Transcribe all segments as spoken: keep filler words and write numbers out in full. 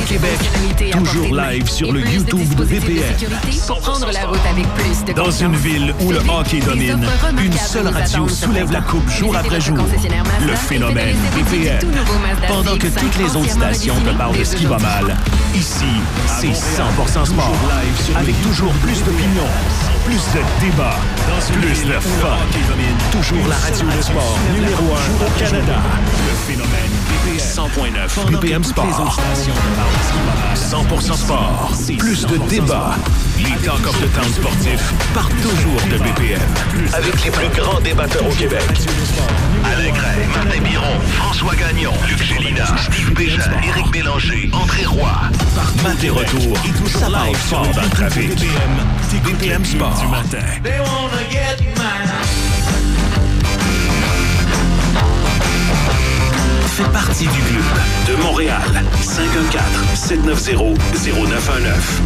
Québec, toujours live sur le YouTube de B P M. Pour prendre la route avec plus de Dans une ville où le hockey domine, une seule radio soulève la coupe jour après jour. Le phénomène B P M. Pendant que toutes les autres stations te parlent de ce qui va mal, ici, c'est cent pour cent sport. Avec toujours plus d'opinions, plus de débats, plus de fun. Toujours la radio de sport numéro un au Canada. Le phénomène B P M. cent point neuf B P M Sport. cent pour cent sport. Plus de débats. Les talk of the town sportifs partent toujours de B P M. Avec les plus grands débatteurs au Québec. Alain Gray, Martin Biron, François Gagnon, Luc Gélina, Steve Béja, Éric Bélanger, André Roy. Matin et retour, et tout ça live fort dans le trafic. B P M, B P M Sport du matin. Fait partie du club de Montréal. cinq un quatre, sept neuf zéro, zéro neuf un neuf.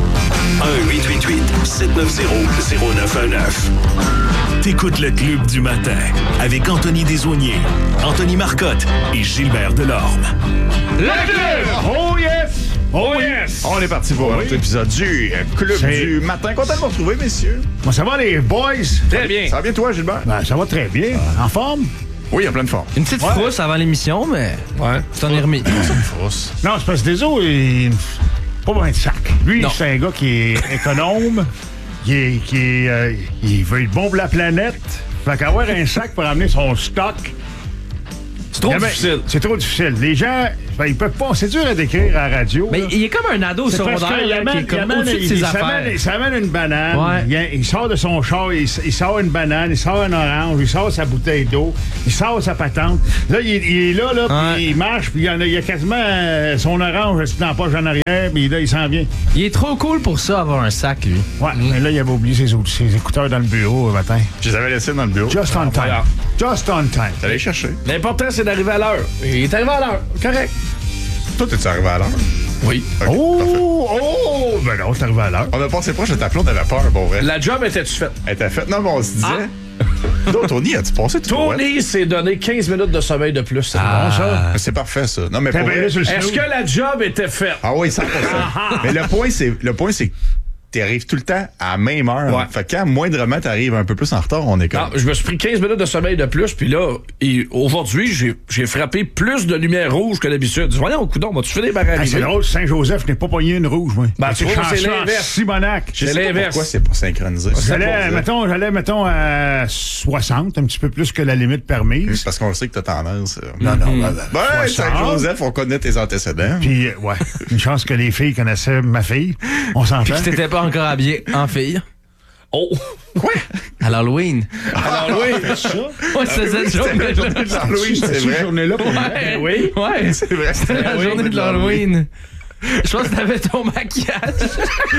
un huit huit huit, sept neuf zéro, zéro neuf un neuf. T'écoutes le club du matin avec Anthony Desaulniers, Anthony Marcotte et Gilbert Delorme. Le club! Oh yes! Oh yes! On est parti pour un autre épisode du Club C'est... du matin. Content de vous retrouver, messieurs. Bon, ça va les boys? Très bien. Ça va bien toi, Gilbert? Ben, ça va très bien. Euh, en forme? Oui, en pleine forme. Une petite Ouais. frousse avant l'émission, mais ouais, tu t'en es remis. Frousse. Non, c'est parce que Deso, il... pas besoin de sac. Lui, Non. c'est un gars qui est économe, qui est... Qui est euh, il veut être bon pour la planète. Fait qu'avoir un sac pour amener son stock... C'est trop Eh ben, difficile. C'est trop difficile. Les gens, ben, ils peuvent pas... C'est dur à décrire à la radio. Mais là. il est comme un ado au C'est parce secondaire qu'il là, amène- qui est comme il amène- au-dessus de il- ses il affaires. s'amène- Il s'amène une banane, Ouais. il, il sort de son char, il, il sort une banane, il sort un orange, il sort sa bouteille d'eau, il sort sa patente. Là, il, il est là, là, Ouais. puis il marche, puis il y, en a, il y a quasiment euh, son orange dans la poche en arrière, puis là, il s'en vient. Il est trop cool pour ça, avoir un sac, lui. Ouais, mais là, il avait oublié ses, autres- ses écouteurs dans le bureau le matin. Je les avais laissés dans le bureau. Just on time. voilà. Just on time. T'allais les chercher. L'important, c'est d'arriver à l'heure. Il est arrivé à l'heure. Correct. Toi, t'es-tu arrivé à l'heure? Oui. Ok, parfait. Oh, oh, ben non, c'est arrivé à l'heure. On a passé proche de t'appeler, on avait peur, pour vrai. La job était-tu faite? Elle était faite. Non, mais on se disait. Non, Tony, as-tu passé tout droit? Tony s'est donné quinze minutes de sommeil de plus. C'est bon, ça? C'est parfait, ça. Non, mais T'as pour bien vrai- là sur le Est-ce snooze. que la job était faite? Ah oui, cent pour cent. Mais le point, c'est le point, c'est que t'arrives tout le temps à la même heure. Ouais. Fait que quand moindrement t'arrives un peu plus en retard, on est comme... Non, je me suis pris quinze minutes de sommeil de plus, puis là, et aujourd'hui, j'ai, j'ai frappé plus de lumière rouge que d'habitude. Je dis, voyons, coudonc, vas-tu finir par Hey, arriver? c'est drôle, Saint-Joseph n'est pas pogné une rouge, moi. Ben, tu vois, c'est chanceux en l'inverse. Simonac. Je sais c'est pas l'inverse. pourquoi c'est pas synchronisé. J'allais, mettons, j'allais, mettons, à soixante, un petit peu plus que la limite permise. Parce qu'on sait que t'as tendance. euh, Non, non, ben, Ben, soixante. Saint-Joseph, on connaît tes antécédents. Puis, euh, ouais, une chance que les filles connaissaient ma fille. On s'entend. Puis que t'étais pas encore habillé en fille. Oh! Quoi? À l'Halloween. Alors, oui! Ouais, c'est cette journée. C'était l'Halloween, c'est Cette vrai. journée-là pour moi. Ouais, oui. Ouais. C'est vrai, c'était C'était la journée de l'Halloween. Je pense que t'avais ton maquillage.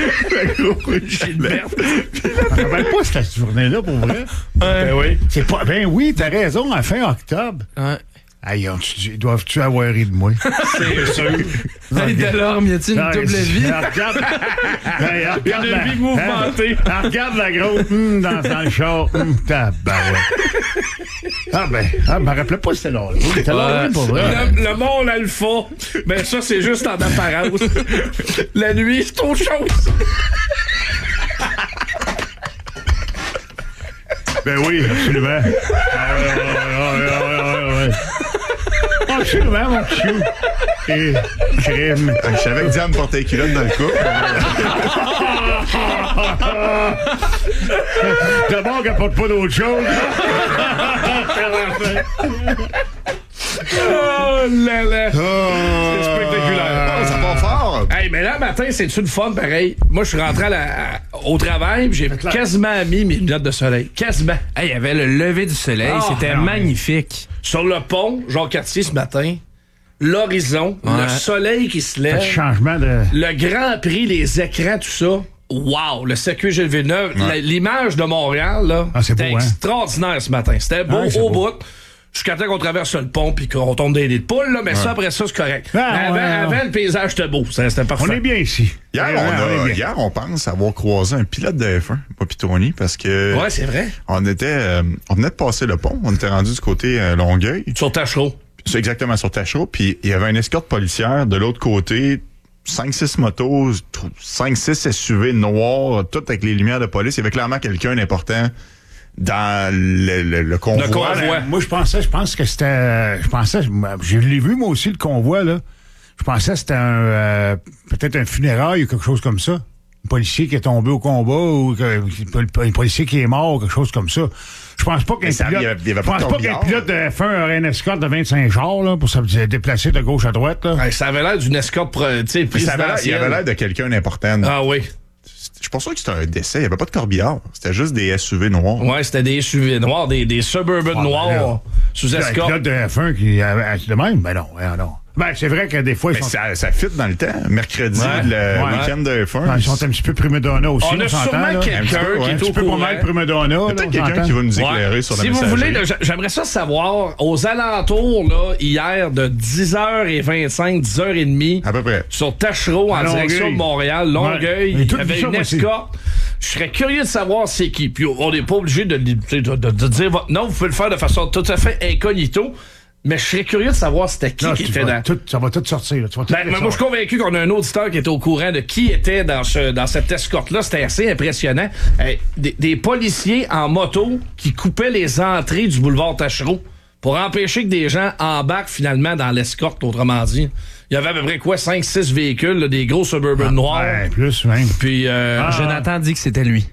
Gilbert. Je me rappelle pas cette journée-là, pour vrai. Ben oui. C'est pas, ben oui, t'as raison, à fin octobre. Ouais. Aïe, on- tu- doivent-tu avoir ri de moi? C'est sûr. Hey, Delorme, y a-tu une Ah, double c'est- vie? Regarde, Hey, regarde Une la, vie mouvementée. hein, regarde la grosse hum, dans, dans le char. Hum, tabarouette. Ah ben, ah, je me rappelais pas c'était là. C'était là, Ouais. pour vrai. Le, le monde alpha, ben ça, c'est juste en apparence. La nuit, c'est autre chose. Ben oui, absolument. Ah, ouais, ouais, ouais, ouais, ouais, ouais. Absolument, mon chou. Et crime. Je savais que Diane portait les culottes dans le couple. D'abord qu'elle porte pas d'autre chose. Oh là là. C'est spectaculaire. Oh, ça part fort. Hey, mais là, matin, c'est une fun pareil. Moi, je suis rentré à la- à- au travail, puis j'ai quasiment mis mes lunettes de soleil. Quasiment. Hey, il y avait le lever du soleil. Ah, C'était non. magnifique. Sur le pont, Jean-Cartier ce matin, l'horizon, Ouais. le soleil qui se lève, Le changement de. le Grand Prix, les écrans, tout ça. Wow, le circuit Gilles Villeneuve, la- l'image de Montréal, là, Ah, c'est c'était beau, hein? extraordinaire ce matin. C'était beau Ah, c'est au beau. bout. Jusqu'à temps qu'on traverse le pont puis qu'on tombe dans les nids de poules, là, mais ça, après ça, c'est correct. Ah, Mais avant, ouais, ouais. avant, le paysage était beau. Ça, C'était parfait. On est bien ici. Hier, Ouais, on, ouais, a, est bien. hier, on pense avoir croisé un pilote de F un, moi pis Tony, parce que Ouais, c'est vrai. on était, euh, on venait de passer le pont, on était rendu du côté euh, Longueuil, Sur Tachereau. c'est exactement sur Tachereau, puis il y avait une escorte policière de l'autre côté cinq six motos, cinq six S U V noirs, toutes avec les lumières de police. Il y avait clairement quelqu'un d'important dans le, le, le convoi. Le convoi. Ouais, moi, je pensais, je pense que c'était... Je pensais... Je l'ai vu, moi aussi, le convoi, là. Je pensais que c'était un... Euh, peut-être un funérail ou quelque chose comme ça. Un policier qui est tombé au combat ou que, un policier qui est mort ou quelque chose comme ça. Je pense pas qu'un ça, pilote... y avait, y avait je pense pas, pas qu'un pilote de F un aurait une escorte de vingt-cinq chars, là, pour se déplacer de gauche à droite, là. Ouais, ça avait l'air d'une escorte, tu sais, présidentielle. Il avait l'air de quelqu'un d'important. Ah oui. Je suis pas sûr que c'était un décès. Il n'y avait pas de corbillard. C'était juste des S U V noirs. Ouais, c'était des S U V noirs, des, des Suburban Ah, noirs ben là, sous escorte. Un pilote de F un qui avait de même? Ben non, ben non. Ben, c'est vrai que des fois, ils Mais sont... ça, ça fit dans le temps. Mercredi, Ouais, le ouais. week-end de F un. Ah, ils sont un petit peu prima donna aussi. On a s'entend, sûrement là. quelqu'un Un petit peu, qui ouais. est Un au petit peu pas courant. mal prima donna. là, Peut-être on quelqu'un s'entend. qui va nous Ouais. éclairer sur la Si vous messagerie. voulez, là, j'a- j'aimerais ça savoir, aux alentours, là, hier, de dix heures vingt-cinq, dix heures trente, À peu près. sur Tachereau, en À direction Longueuil. de Montréal, Longueuil, Ouais. J'ai il tout y avait vu ça, une moi aussi. escorte. Je serais curieux de savoir c'est qui. Puis on n'est pas obligé de, de, de, de, de dire votre nom, vous pouvez le faire de façon tout à fait incognito, mais je serais curieux de savoir c'était qui Là, qui tu était vas dans... tout- ça va tout sortir. Là. Tu vas tout Ben, le moi, je suis savoir. convaincu qu'on a un auditeur qui était au courant de qui était dans, ce, dans cette escorte-là. C'était assez impressionnant. Euh, des, des policiers en moto qui coupaient les entrées du boulevard Tachereau pour empêcher que des gens embarquent finalement dans l'escorte, autrement dit. Il y avait à peu près quoi, cinq six véhicules, là, des gros Suburban Ah, noirs. ouais, plus, même. Puis, euh, Ah. Jonathan dit que c'était lui.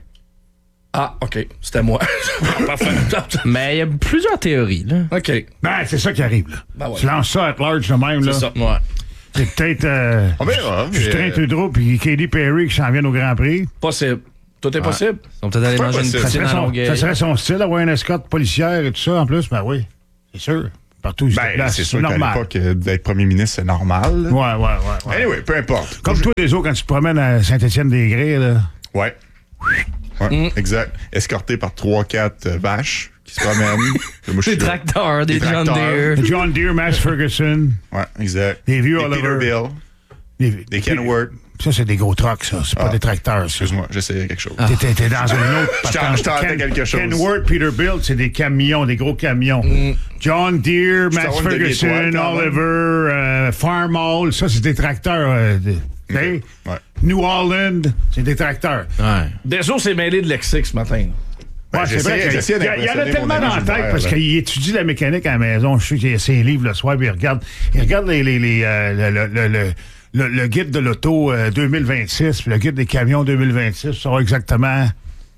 ah, OK, c'était moi. Parfait. Mais il y a plusieurs théories, là. OK, Ben, c'est ça qui arrive, là. Ben ouais. Tu lances ça à large de même, là. c'est ça. Ouais. C'est peut-être euh, On verra. Justin mais, euh, Trudeau puis Katy Perry qui s'en viennent au Grand Prix. Possible. Tout est possible. Ils sont peut-être allés Pas manger une possible. Ça poutine serait, à son, Longueuil. ça serait son style, avoir une escorte policière et tout ça, en plus. Ben oui, c'est sûr. Partout où il se Ben, déplace, c'est sûr qu'à normal. l'époque, euh, d'être premier ministre, c'est normal. Ouais, ouais, ouais. ouais. Anyway, peu importe. Comme toi, les autres, quand tu te promènes à Saint-Étienne-des-Grès, là. Ouais. Ouais, exact. Escorté par trois quatre vaches qui se promènent. Moi, je suis Des là. tracteurs, des, Des John tracteurs. Deere. John Deere, Max Ferguson, Ouais, exact. Des vieux Des Oliver. Peterbilt, des, des Kenworth. Ça, c'est des gros trucks, ça. C'est pas Ah. des tracteurs, ça. Excuse-moi, j'essayais quelque chose. T'es, t'es- t'es dans une autre Je t'en- patente. je tentais Ken- quelque chose. Kenworth, Peterbilt, c'est des camions, des gros camions. John Deere, Max t'envoie une Ferguson, demi-étoile, quand même. Oliver, euh, Farmall, ça, c'est des tracteurs. Euh, de- t'sais? Ouais. New Holland, c'est des tracteurs. Ouais. Deso s'est mêlé de Lexique ce matin. Ben, Ouais, c'est vrai j'essayais- qu'il j'essayais y, a- il y en a d'impressionner tellement mon dans ami la tête Gilbert, parce là. qu'il étudie la mécanique à la maison. Je sais qu'il a ses livres le soir, puis il regarde, il regarde les, les, les, euh, le, le, le, le, le guide de l'auto euh, deux mille vingt-six, puis le guide des camions deux mille vingt-six, pour savoir exactement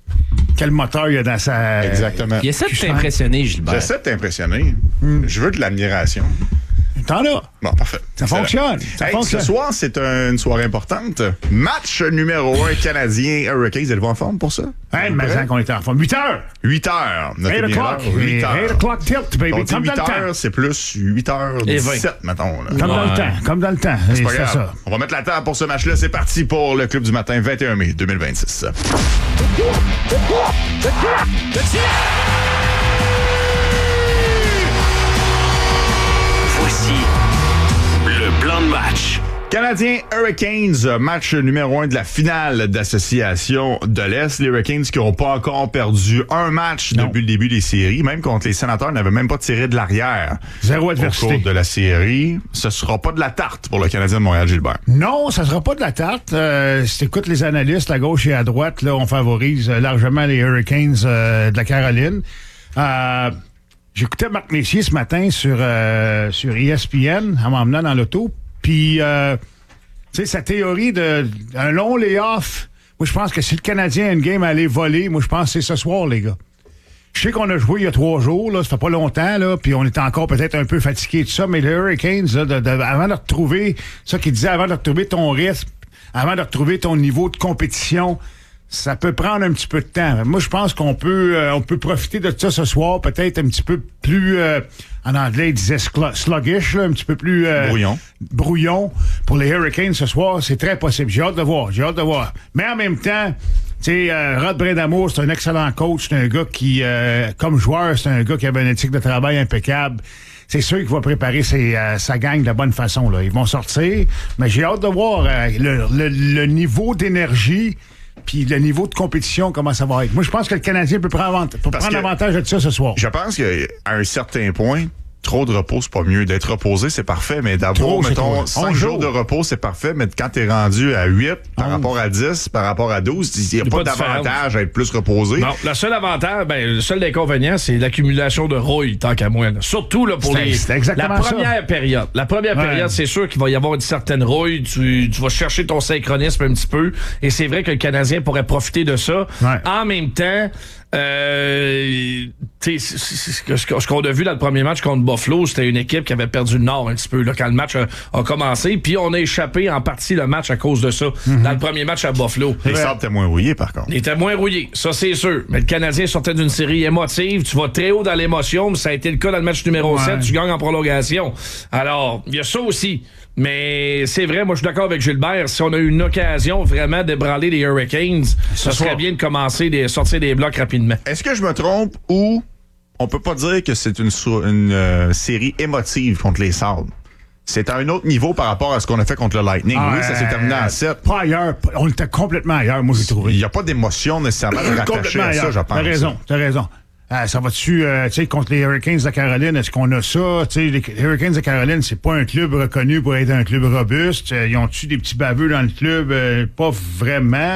quel moteur il y a dans sa... Exactement. Il essaie de Je sens- t'impressionner, Gilbert. J'essaie de t'impressionner. Je veux de l'admiration. T'en as. Bon, parfait. Ça Excellent. fonctionne. Ça Hey, fonctionne. Ce soir, c'est une soirée importante. Match numéro un canadien Hurricanes. Êtes-vous en forme pour ça? Hey, mais quand on était en forme. huit heures. huit heures. Notez eight bien o'clock. l'heure. huit eight heures. o'clock tilt, baby. On dit Comme dans huit le temps. heures, c'est plus huit heures dix-sept, mettons. Là. Comme dans le Ouais. temps. Comme dans le temps. C'est Et pas c'est grave. ça. On va mettre la table pour ce match-là. C'est parti pour le Club du matin, vingt et un mai deux mille vingt-six. Voici le plan de match. Canadiens Hurricanes, match numéro un de la finale d'association de l'Est. Les Hurricanes qui n'ont pas encore perdu un match Non. depuis le début des séries, même contre les Sénateurs, n'avaient même pas tiré de l'arrière. Zéro Au adversité. cours de la série, ce sera pas de la tarte pour le Canadien de Montréal, Gilbert. Non, ça sera pas de la tarte. Euh, si t'écoutes les analystes à gauche et à droite, là, on favorise euh, largement les Hurricanes euh, de la Caroline. Euh, J'écoutais Marc Messier ce matin sur, euh, sur E S P N en m'emmenant dans l'auto. Puis, euh, tu sais, sa théorie de un long lay-off, moi, je pense que si le Canadien a une game à aller voler, moi, je pense que c'est ce soir, les gars. Je sais qu'on a joué il y a trois jours, là, ça fait pas longtemps, là, puis on était encore peut-être un peu fatigué de ça, mais les Hurricanes, là, de, de, avant de retrouver, ça qu'il disait, avant de retrouver ton rythme, avant de retrouver ton niveau de compétition, ça peut prendre un petit peu de temps. Moi, je pense qu'on peut euh, on peut profiter de ça ce soir, peut-être un petit peu plus, euh, en anglais, ils disaient slu- sluggish, là, un petit peu plus... euh, Brouillon. Brouillon. Pour les Hurricanes ce soir, c'est très possible. J'ai hâte de voir, j'ai hâte de voir. Mais en même temps, tu sais, euh, Rod Brindamour, c'est un excellent coach, c'est un gars qui, euh, comme joueur, c'est un gars qui avait une éthique de travail impeccable. C'est sûr qu'il va préparer ses, euh, sa gang de la bonne façon, là. Ils vont sortir, mais j'ai hâte de voir euh, le, le, le niveau d'énergie puis le niveau de compétition, comment ça va être. Moi, je pense que le Canadien peut prendre, avant- peut Parce prendre que- avantage de ça ce soir. Je pense qu'à un certain point, trop de repos, c'est pas mieux. D'être reposé, c'est parfait, mais d'avoir, Trop, mettons, c'est trop. cinq jours de repos, c'est parfait, mais quand t'es rendu à huit par onze. rapport à dix, par rapport à douze, il n'y a, a pas, pas de d'avantage à être plus reposé. Non, le seul avantage, ben, le seul inconvénient, c'est l'accumulation de rouille, tant qu'à moi. Là. Surtout là, pour C'est- les, c'est exactement la première ça. période. La première Ouais. période, c'est sûr qu'il va y avoir une certaine rouille. Tu, tu vas chercher ton synchronisme un petit peu. Et c'est vrai que le Canadien pourrait profiter de ça. Ouais. En même temps, euh, t'sais, c- c- c- ce ce qu'on a vu dans le premier match contre Buffalo, c'était une équipe qui avait perdu le nord un petit peu là, quand le match a, a commencé. Puis on a échappé en partie le match à cause de ça. Mm-hmm. Dans le premier match à Buffalo. Les sables étaient moins rouillés, par contre. Il était moins rouillé, ça c'est sûr. Mais le Canadien sortait d'une série émotive. Tu vas très haut dans l'émotion, mais ça a été le cas dans le match numéro Ouais. sept. Tu gagnes en prolongation. Alors, il y a ça aussi. Mais c'est vrai, moi je suis d'accord avec Gilbert. Si on a eu une occasion vraiment d'ébranler les Hurricanes, ça serait soir. bien de commencer de sortir des blocs rapidement. Est-ce que je me trompe ou on peut pas dire que c'est une, sou- une euh, série émotive contre les Sabres? C'est à un autre niveau par rapport à ce qu'on a fait contre le Lightning. Ah, oui, ça s'est terminé euh, en sept. Pas ailleurs. On était complètement ailleurs, moi, j'ai Il trouvé. n'y a pas d'émotion nécessairement de rattacher Complètement à ça, ailleurs. je pense. T'as raison, t'as raison. Ah, ça va-tu, euh, tu sais, contre les Hurricanes de Caroline, est-ce qu'on a ça? Tu sais, les Hurricanes de Caroline, c'est pas un club reconnu pour être un club robuste. Euh, ils ont-tu des petits baveux dans le club? Euh, pas vraiment.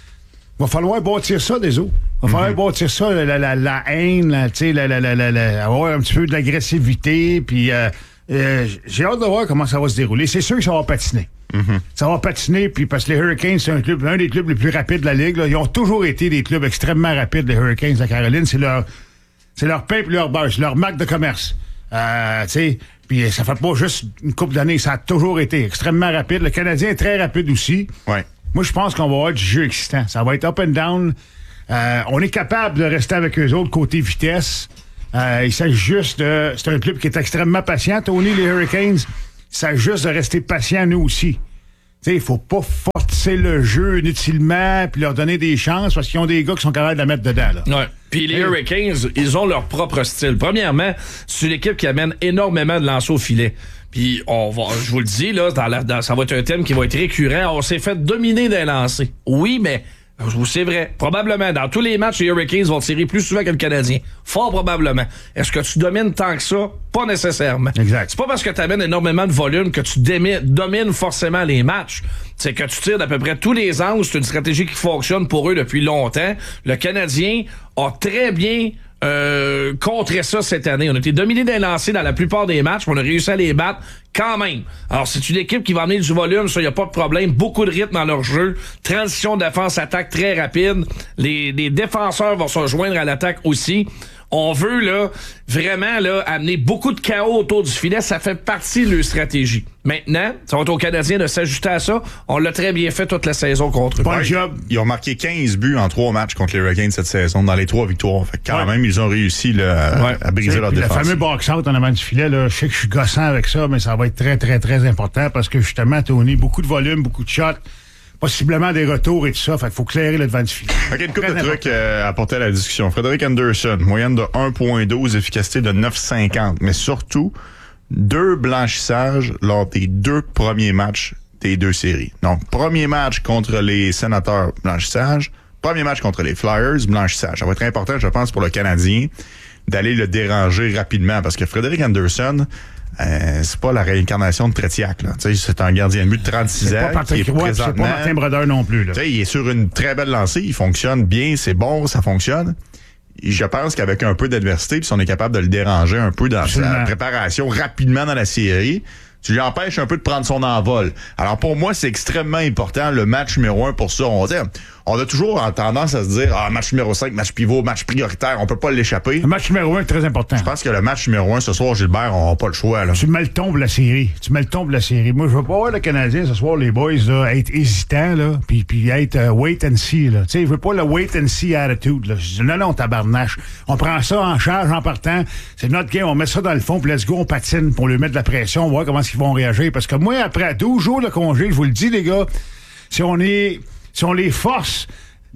Va falloir bâtir ça, des eaux. Va falloir bâtir ça, la, la, la, la haine, la, tu sais, la, la, la, la, la- avoir un petit peu de l'agressivité, puis euh, euh, j'ai hâte de voir comment ça va se dérouler. C'est sûr que ça va patiner. Ça va patiner, puis parce que les Hurricanes, c'est un club, un des clubs les plus rapides de la Ligue. Là. Ils ont toujours été des clubs extrêmement rapides, les Hurricanes de la Caroline. C'est leur, c'est leur pain et leur beurre, c'est leur marque de commerce. Euh, tu sais, puis ça fait pas juste une couple d'années, ça a toujours été extrêmement rapide. Le Canadien est très rapide aussi. Ouais. Moi, je pense qu'on va avoir du jeu excitant. Ça va être up and down. Euh, on est capable de rester avec eux autres côté vitesse. Euh, il s'agit juste de... C'est un club qui est extrêmement patient. Tony, les Hurricanes, il s'agit juste de rester patient, nous aussi. Tu sais, il faut pas forcer le jeu inutilement puis leur donner des chances parce qu'ils ont des gars qui sont capables de la mettre dedans. Là. Ouais. Puis les Hurricanes, ils ont leur propre style. Premièrement, c'est une équipe qui amène énormément de lancers au filet. Puis on va, je vous le dis là, dans la, dans, ça va être un thème qui va être récurrent. On s'est fait dominer d'un lancer. Oui, mais c'est vrai. Probablement, dans tous les matchs, les Hurricanes vont tirer plus souvent que le Canadien. Fort probablement. Est-ce que tu domines tant que ça? Pas nécessairement. Exact. C'est pas parce que tu amènes énormément de volume que tu démi- domines forcément les matchs. C'est que tu tires d'à peu près tous les angles. C'est une stratégie qui fonctionne pour eux depuis longtemps. Le Canadien a très bien euh, contré ça cette année. On a été dominé d'un lancer dans la plupart des matchs, mais on a réussi à les battre quand même. Alors, c'est une équipe qui va amener du volume, ça, il n'y a pas de problème. Beaucoup de rythme dans leur jeu. Transition défense-attaque très rapide. Les, les défenseurs vont se joindre à l'attaque aussi. On veut, là, vraiment, là, amener beaucoup de chaos autour du filet. Ça fait partie de leur stratégie. Maintenant, ça va être aux Canadiens de s'ajuster à ça. On l'a très bien fait toute la saison contre eux. Bon Ouais, job. Ils ont marqué quinze buts en trois matchs contre les Hurricanes cette saison, dans les trois victoires. Fait que quand Ouais. même, ils ont réussi là, à, Ouais. à briser leur Puis le défense. fameux box-out en avant du filet, là, je sais que je suis gossant avec ça, mais ça va être très, très, très important parce que justement, Tony, beaucoup de volume, beaucoup de shots, possiblement des retours et tout ça. Fait qu'il faut clairer le devant du filet. OK, une couple Très de important. trucs euh, à apporter à la discussion. Frédéric Anderson, moyenne de un virgule douze, efficacité de neuf virgule cinquante, mais surtout, deux blanchissages lors des deux premiers matchs des deux séries. Donc, premier match contre les Sénateurs, blanchissage. Premier match contre les Flyers, blanchissage. Ça va être important, je pense, pour le Canadien d'aller le déranger rapidement parce que Frédéric Anderson, euh, c'est pas la réincarnation de Tretiak, là. Tu sais, c'est un gardien de but de trente-six C'est ans pas qui est Patrick Roy, c'est présentement... pas Martin Brodeur non plus. Là. Tu sais, il est sur une très belle lancée, il fonctionne bien, c'est bon, ça fonctionne. Je pense qu'avec un peu d'adversité, puis si on est capable de le déranger un peu dans Absolument. sa préparation rapidement dans la série, tu lui empêches un peu de prendre son envol. Alors pour moi, c'est extrêmement important, le match numéro un pour ça. On va dire, on a toujours tendance à se dire, ah, match numéro cinq, match pivot, match prioritaire, on peut pas l'échapper. Le match numéro un est très important. Je pense que le match numéro un ce soir, Gilbert, on n'a pas le choix, là. Tu mets le ton de la série. Tu mets le ton de la série. Moi, je veux pas voir le Canadien ce soir, les boys, là, être hésitants, là, puis, puis être euh, wait and see, là. Tu sais, je veux pas le wait and see attitude, là. Je dis, non, non, tabarnache. On prend ça en charge en partant. C'est notre game. On met ça dans le fond, puis let's go, on patine pour lui mettre de la pression, on va voir comment ils vont réagir. Parce que moi, après douze jours de congé, je vous le dis, les gars, si on est, si on les force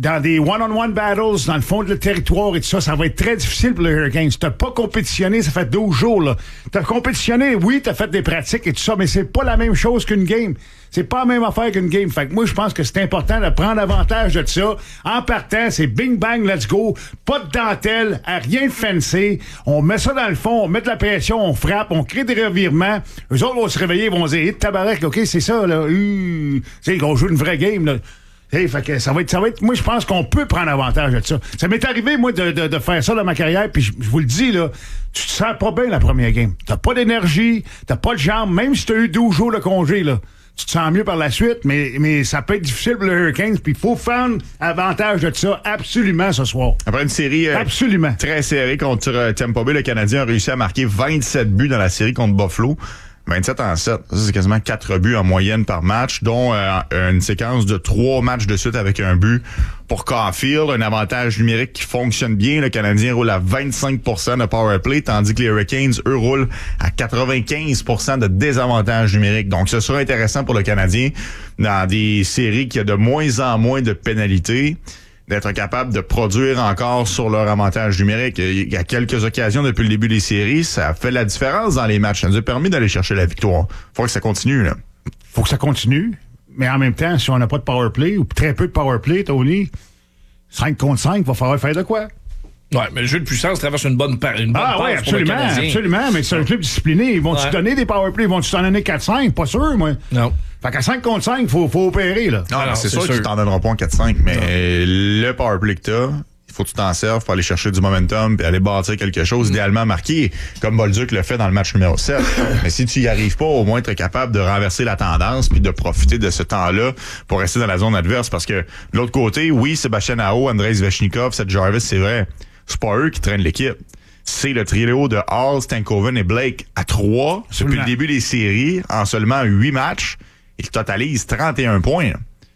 dans des one-on-one battles, dans le fond de le territoire et tout ça, ça va être très difficile pour les Hurricanes. T'as pas compétitionné, ça fait douze jours, là. T'as compétitionné, oui, t'as fait des pratiques et tout ça, mais c'est pas la même chose qu'une game. C'est pas la même affaire qu'une game. Fait que moi, je pense que c'est important de prendre avantage de ça. En partant, c'est bing bang, let's go. Pas de dentelle, rien de fancy. On met ça dans le fond, on met de la pression, on frappe, on crée des revirements. Eux autres vont se réveiller, ils vont se dire, hé, tabarnak, OK, c'est ça, là. Euh, tu sais, on joue une vraie game, là. Hey, fait que ça va être, ça va être, moi, je pense qu'on peut prendre avantage de ça. Ça m'est arrivé, moi, de, de, de faire ça dans ma carrière, puis je, je vous le dis, là, tu te sens pas bien la première game. T'as pas d'énergie, t'as pas de jambes, même si t'as eu douze jours de congé, là. Tu te sens mieux par la suite, mais, mais ça peut être difficile pour les Hurricanes, puis il faut prendre avantage de ça absolument ce soir. Après une série euh, absolument très serrée contre euh, Tampa Bay, le Canadien a réussi à marquer vingt-sept buts dans la série contre Buffalo. vingt-sept en sept. Ça, c'est quasiment quatre buts en moyenne par match, dont euh, une séquence de trois matchs de suite avec un but pour Caulfield. Un avantage numérique qui fonctionne bien. Le Canadien roule à vingt-cinq pour cent de power play, tandis que les Hurricanes, eux, roulent à quatre-vingt-quinze pour cent de désavantage numérique. Donc, ce sera intéressant pour le Canadien dans des séries qui a de moins en moins de pénalités, d'être capable de produire encore sur leur avantage numérique. Il y a quelques occasions depuis le début des séries, ça a fait la différence dans les matchs. Ça nous a permis d'aller chercher la victoire. Faut que ça continue, là. Faut que ça continue, mais en même temps, si on n'a pas de power play, ou très peu de power play, Tony, cinq contre cinq, il va falloir faire de quoi? Ouais, mais le jeu de puissance traverse une bonne, pa- une bonne ah, passe ouais, absolument, pour le Canadien. absolument, mais c'est un club discipliné. Ils vont-tu ouais. te donner des power play? Ils vont-tu t'en donner quatre cinq? Pas sûr, moi. Non. Fait qu'à cinq contre cinq, il faut, faut opérer, là. Non, Alors, c'est, c'est sûr, sûr qu'ils t'en donneront pas en quatre cinq, mais non. Le power play que t'as, il faut que tu t'en serves pour aller chercher du momentum et aller bâtir quelque chose, mm. idéalement marqué, comme Bolduc le fait dans le match numéro sept. Mais si tu y arrives pas, au moins être capable de renverser la tendance puis de profiter de ce temps-là pour rester dans la zone adverse. Parce que de l'autre côté, oui, Sébastien Aho, Andrei Svechnikov, Seth Jarvis, c'est vrai, c'est pas eux qui traînent l'équipe. C'est le trio de Hall, Stankoven et Blake à trois depuis le début des séries en seulement huit matchs. Ils totalisent trente et un points. Là.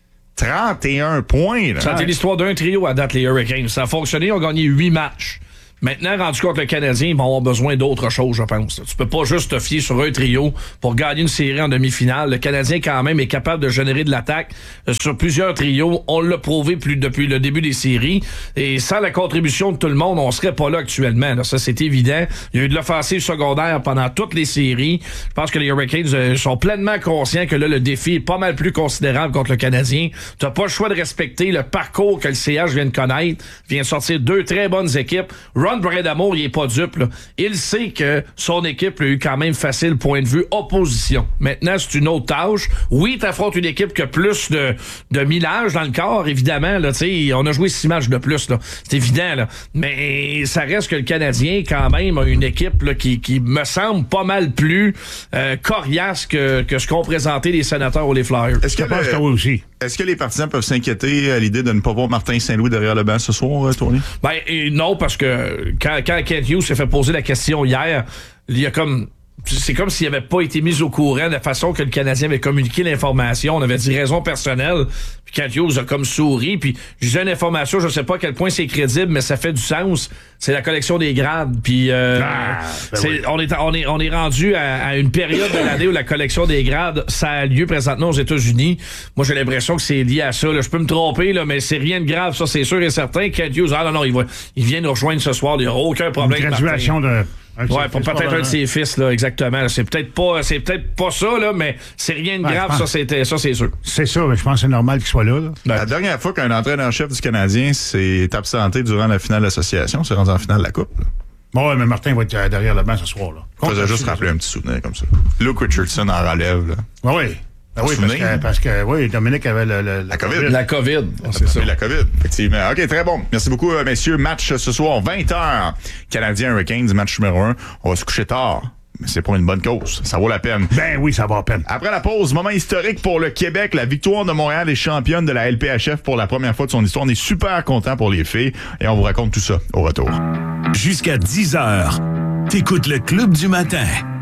trente et un points. Là. Ça a été l'histoire d'un trio à date, les Hurricanes. Ça a fonctionné, ils ont gagné huit matchs. Maintenant, rendu compte le Canadien, ils vont avoir besoin d'autre chose, je pense. Tu peux pas juste te fier sur un trio pour gagner une série en demi-finale. Le Canadien, quand même, est capable de générer de l'attaque sur plusieurs trios. On l'a prouvé plus depuis le début des séries. Et sans la contribution de tout le monde, on serait pas là actuellement. Là, ça, c'est évident. Il y a eu de l'offensive secondaire pendant toutes les séries. Je pense que les Hurricanes euh, sont pleinement conscients que là, le défi est pas mal plus considérable contre le Canadien. Tu n'as pas le choix de respecter le parcours que le C H vient de connaître. Vient de sortir deux très bonnes équipes. Ron Brindamour, il est pas dupe, là. Il sait que son équipe a eu quand même facile point de vue opposition. Maintenant, c'est une autre tâche. Oui, t'affrontes une équipe qui a plus de, de millage dans le corps, évidemment, là, tu sais, on a joué six matchs de plus, là. C'est évident, là. Mais ça reste que le Canadien, quand même, a une équipe, là, qui, qui me semble pas mal plus, euh, coriace que, que ce qu'ont présenté les Sénateurs ou les Flyers. Est-ce que, je pense le, que oui aussi. Est-ce que les partisans peuvent s'inquiéter à l'idée de ne pas voir Martin Saint-Louis derrière le banc ce soir, Tony? Ben, et non, parce que quand, quand Kent Hughes s'est fait poser la question hier, il y a comme... C'est comme s'il n'avait pas été mis au courant de la façon que le Canadien avait communiqué l'information. On avait dit raison personnelle. Puis Kent Hughes a comme souri. Puis j'ai une information, je ne sais pas à quel point c'est crédible, mais ça fait du sens. C'est la collection des grades. Puis euh, ah, ben c'est, oui. on, est, on, est, on est rendu à, à une période de l'année où la collection des grades, ça a lieu présentement aux États-Unis. Moi, j'ai l'impression que c'est lié à ça. Là. Je peux me tromper, là, mais c'est rien de grave, ça, c'est sûr et certain. Kent Hughes, ah non, non, il, va, il vient nous rejoindre ce soir. Il n'y aura aucun problème. Une graduation de... Ouais, pour peut-être un de ses fils, là, exactement. C'est peut-être pas, c'est peut-être pas ça, là, mais c'est rien de ouais, grave, ça, c'était, ça, c'est sûr. C'est ça, mais je pense que c'est normal qu'il soit là, là. Ben, la dernière fois qu'un entraîneur-chef du Canadien s'est absenté durant la finale de l'association, c'est rendu en finale de la Coupe. Bon, ouais, mais Martin va être derrière le banc ce soir, là. Je faisais juste rappeler un petit souvenir comme ça. Luke Richardson en relève, là. Ouais, oui. Ben oui, parce que, parce que oui, Dominique avait le, le, la COVID. La COVID, c'est ça. La COVID, effectivement. OK, très bon. Merci beaucoup, messieurs. Match ce soir, vingt heures. Canadien Hurricanes, match numéro un. On va se coucher tard, mais c'est pour une bonne cause. Ça vaut la peine. Ben oui, ça vaut la peine. Après la pause, moment historique pour le Québec. La victoire de Montréal est championne de la L P H F pour la première fois de son histoire. On est super contents pour les filles et on vous raconte tout ça au retour. Jusqu'à dix heures, t'écoutes le Club du matin.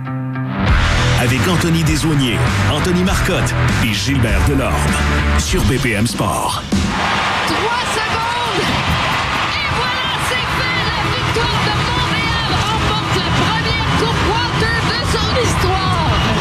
Avec Anthony Desaulniers, Anthony Marcotte et Gilbert Delorme sur B P M Sport. Trois secondes! Et voilà, c'est fait! La victoire de Montréal remporte la première Coupe Walter de son histoire!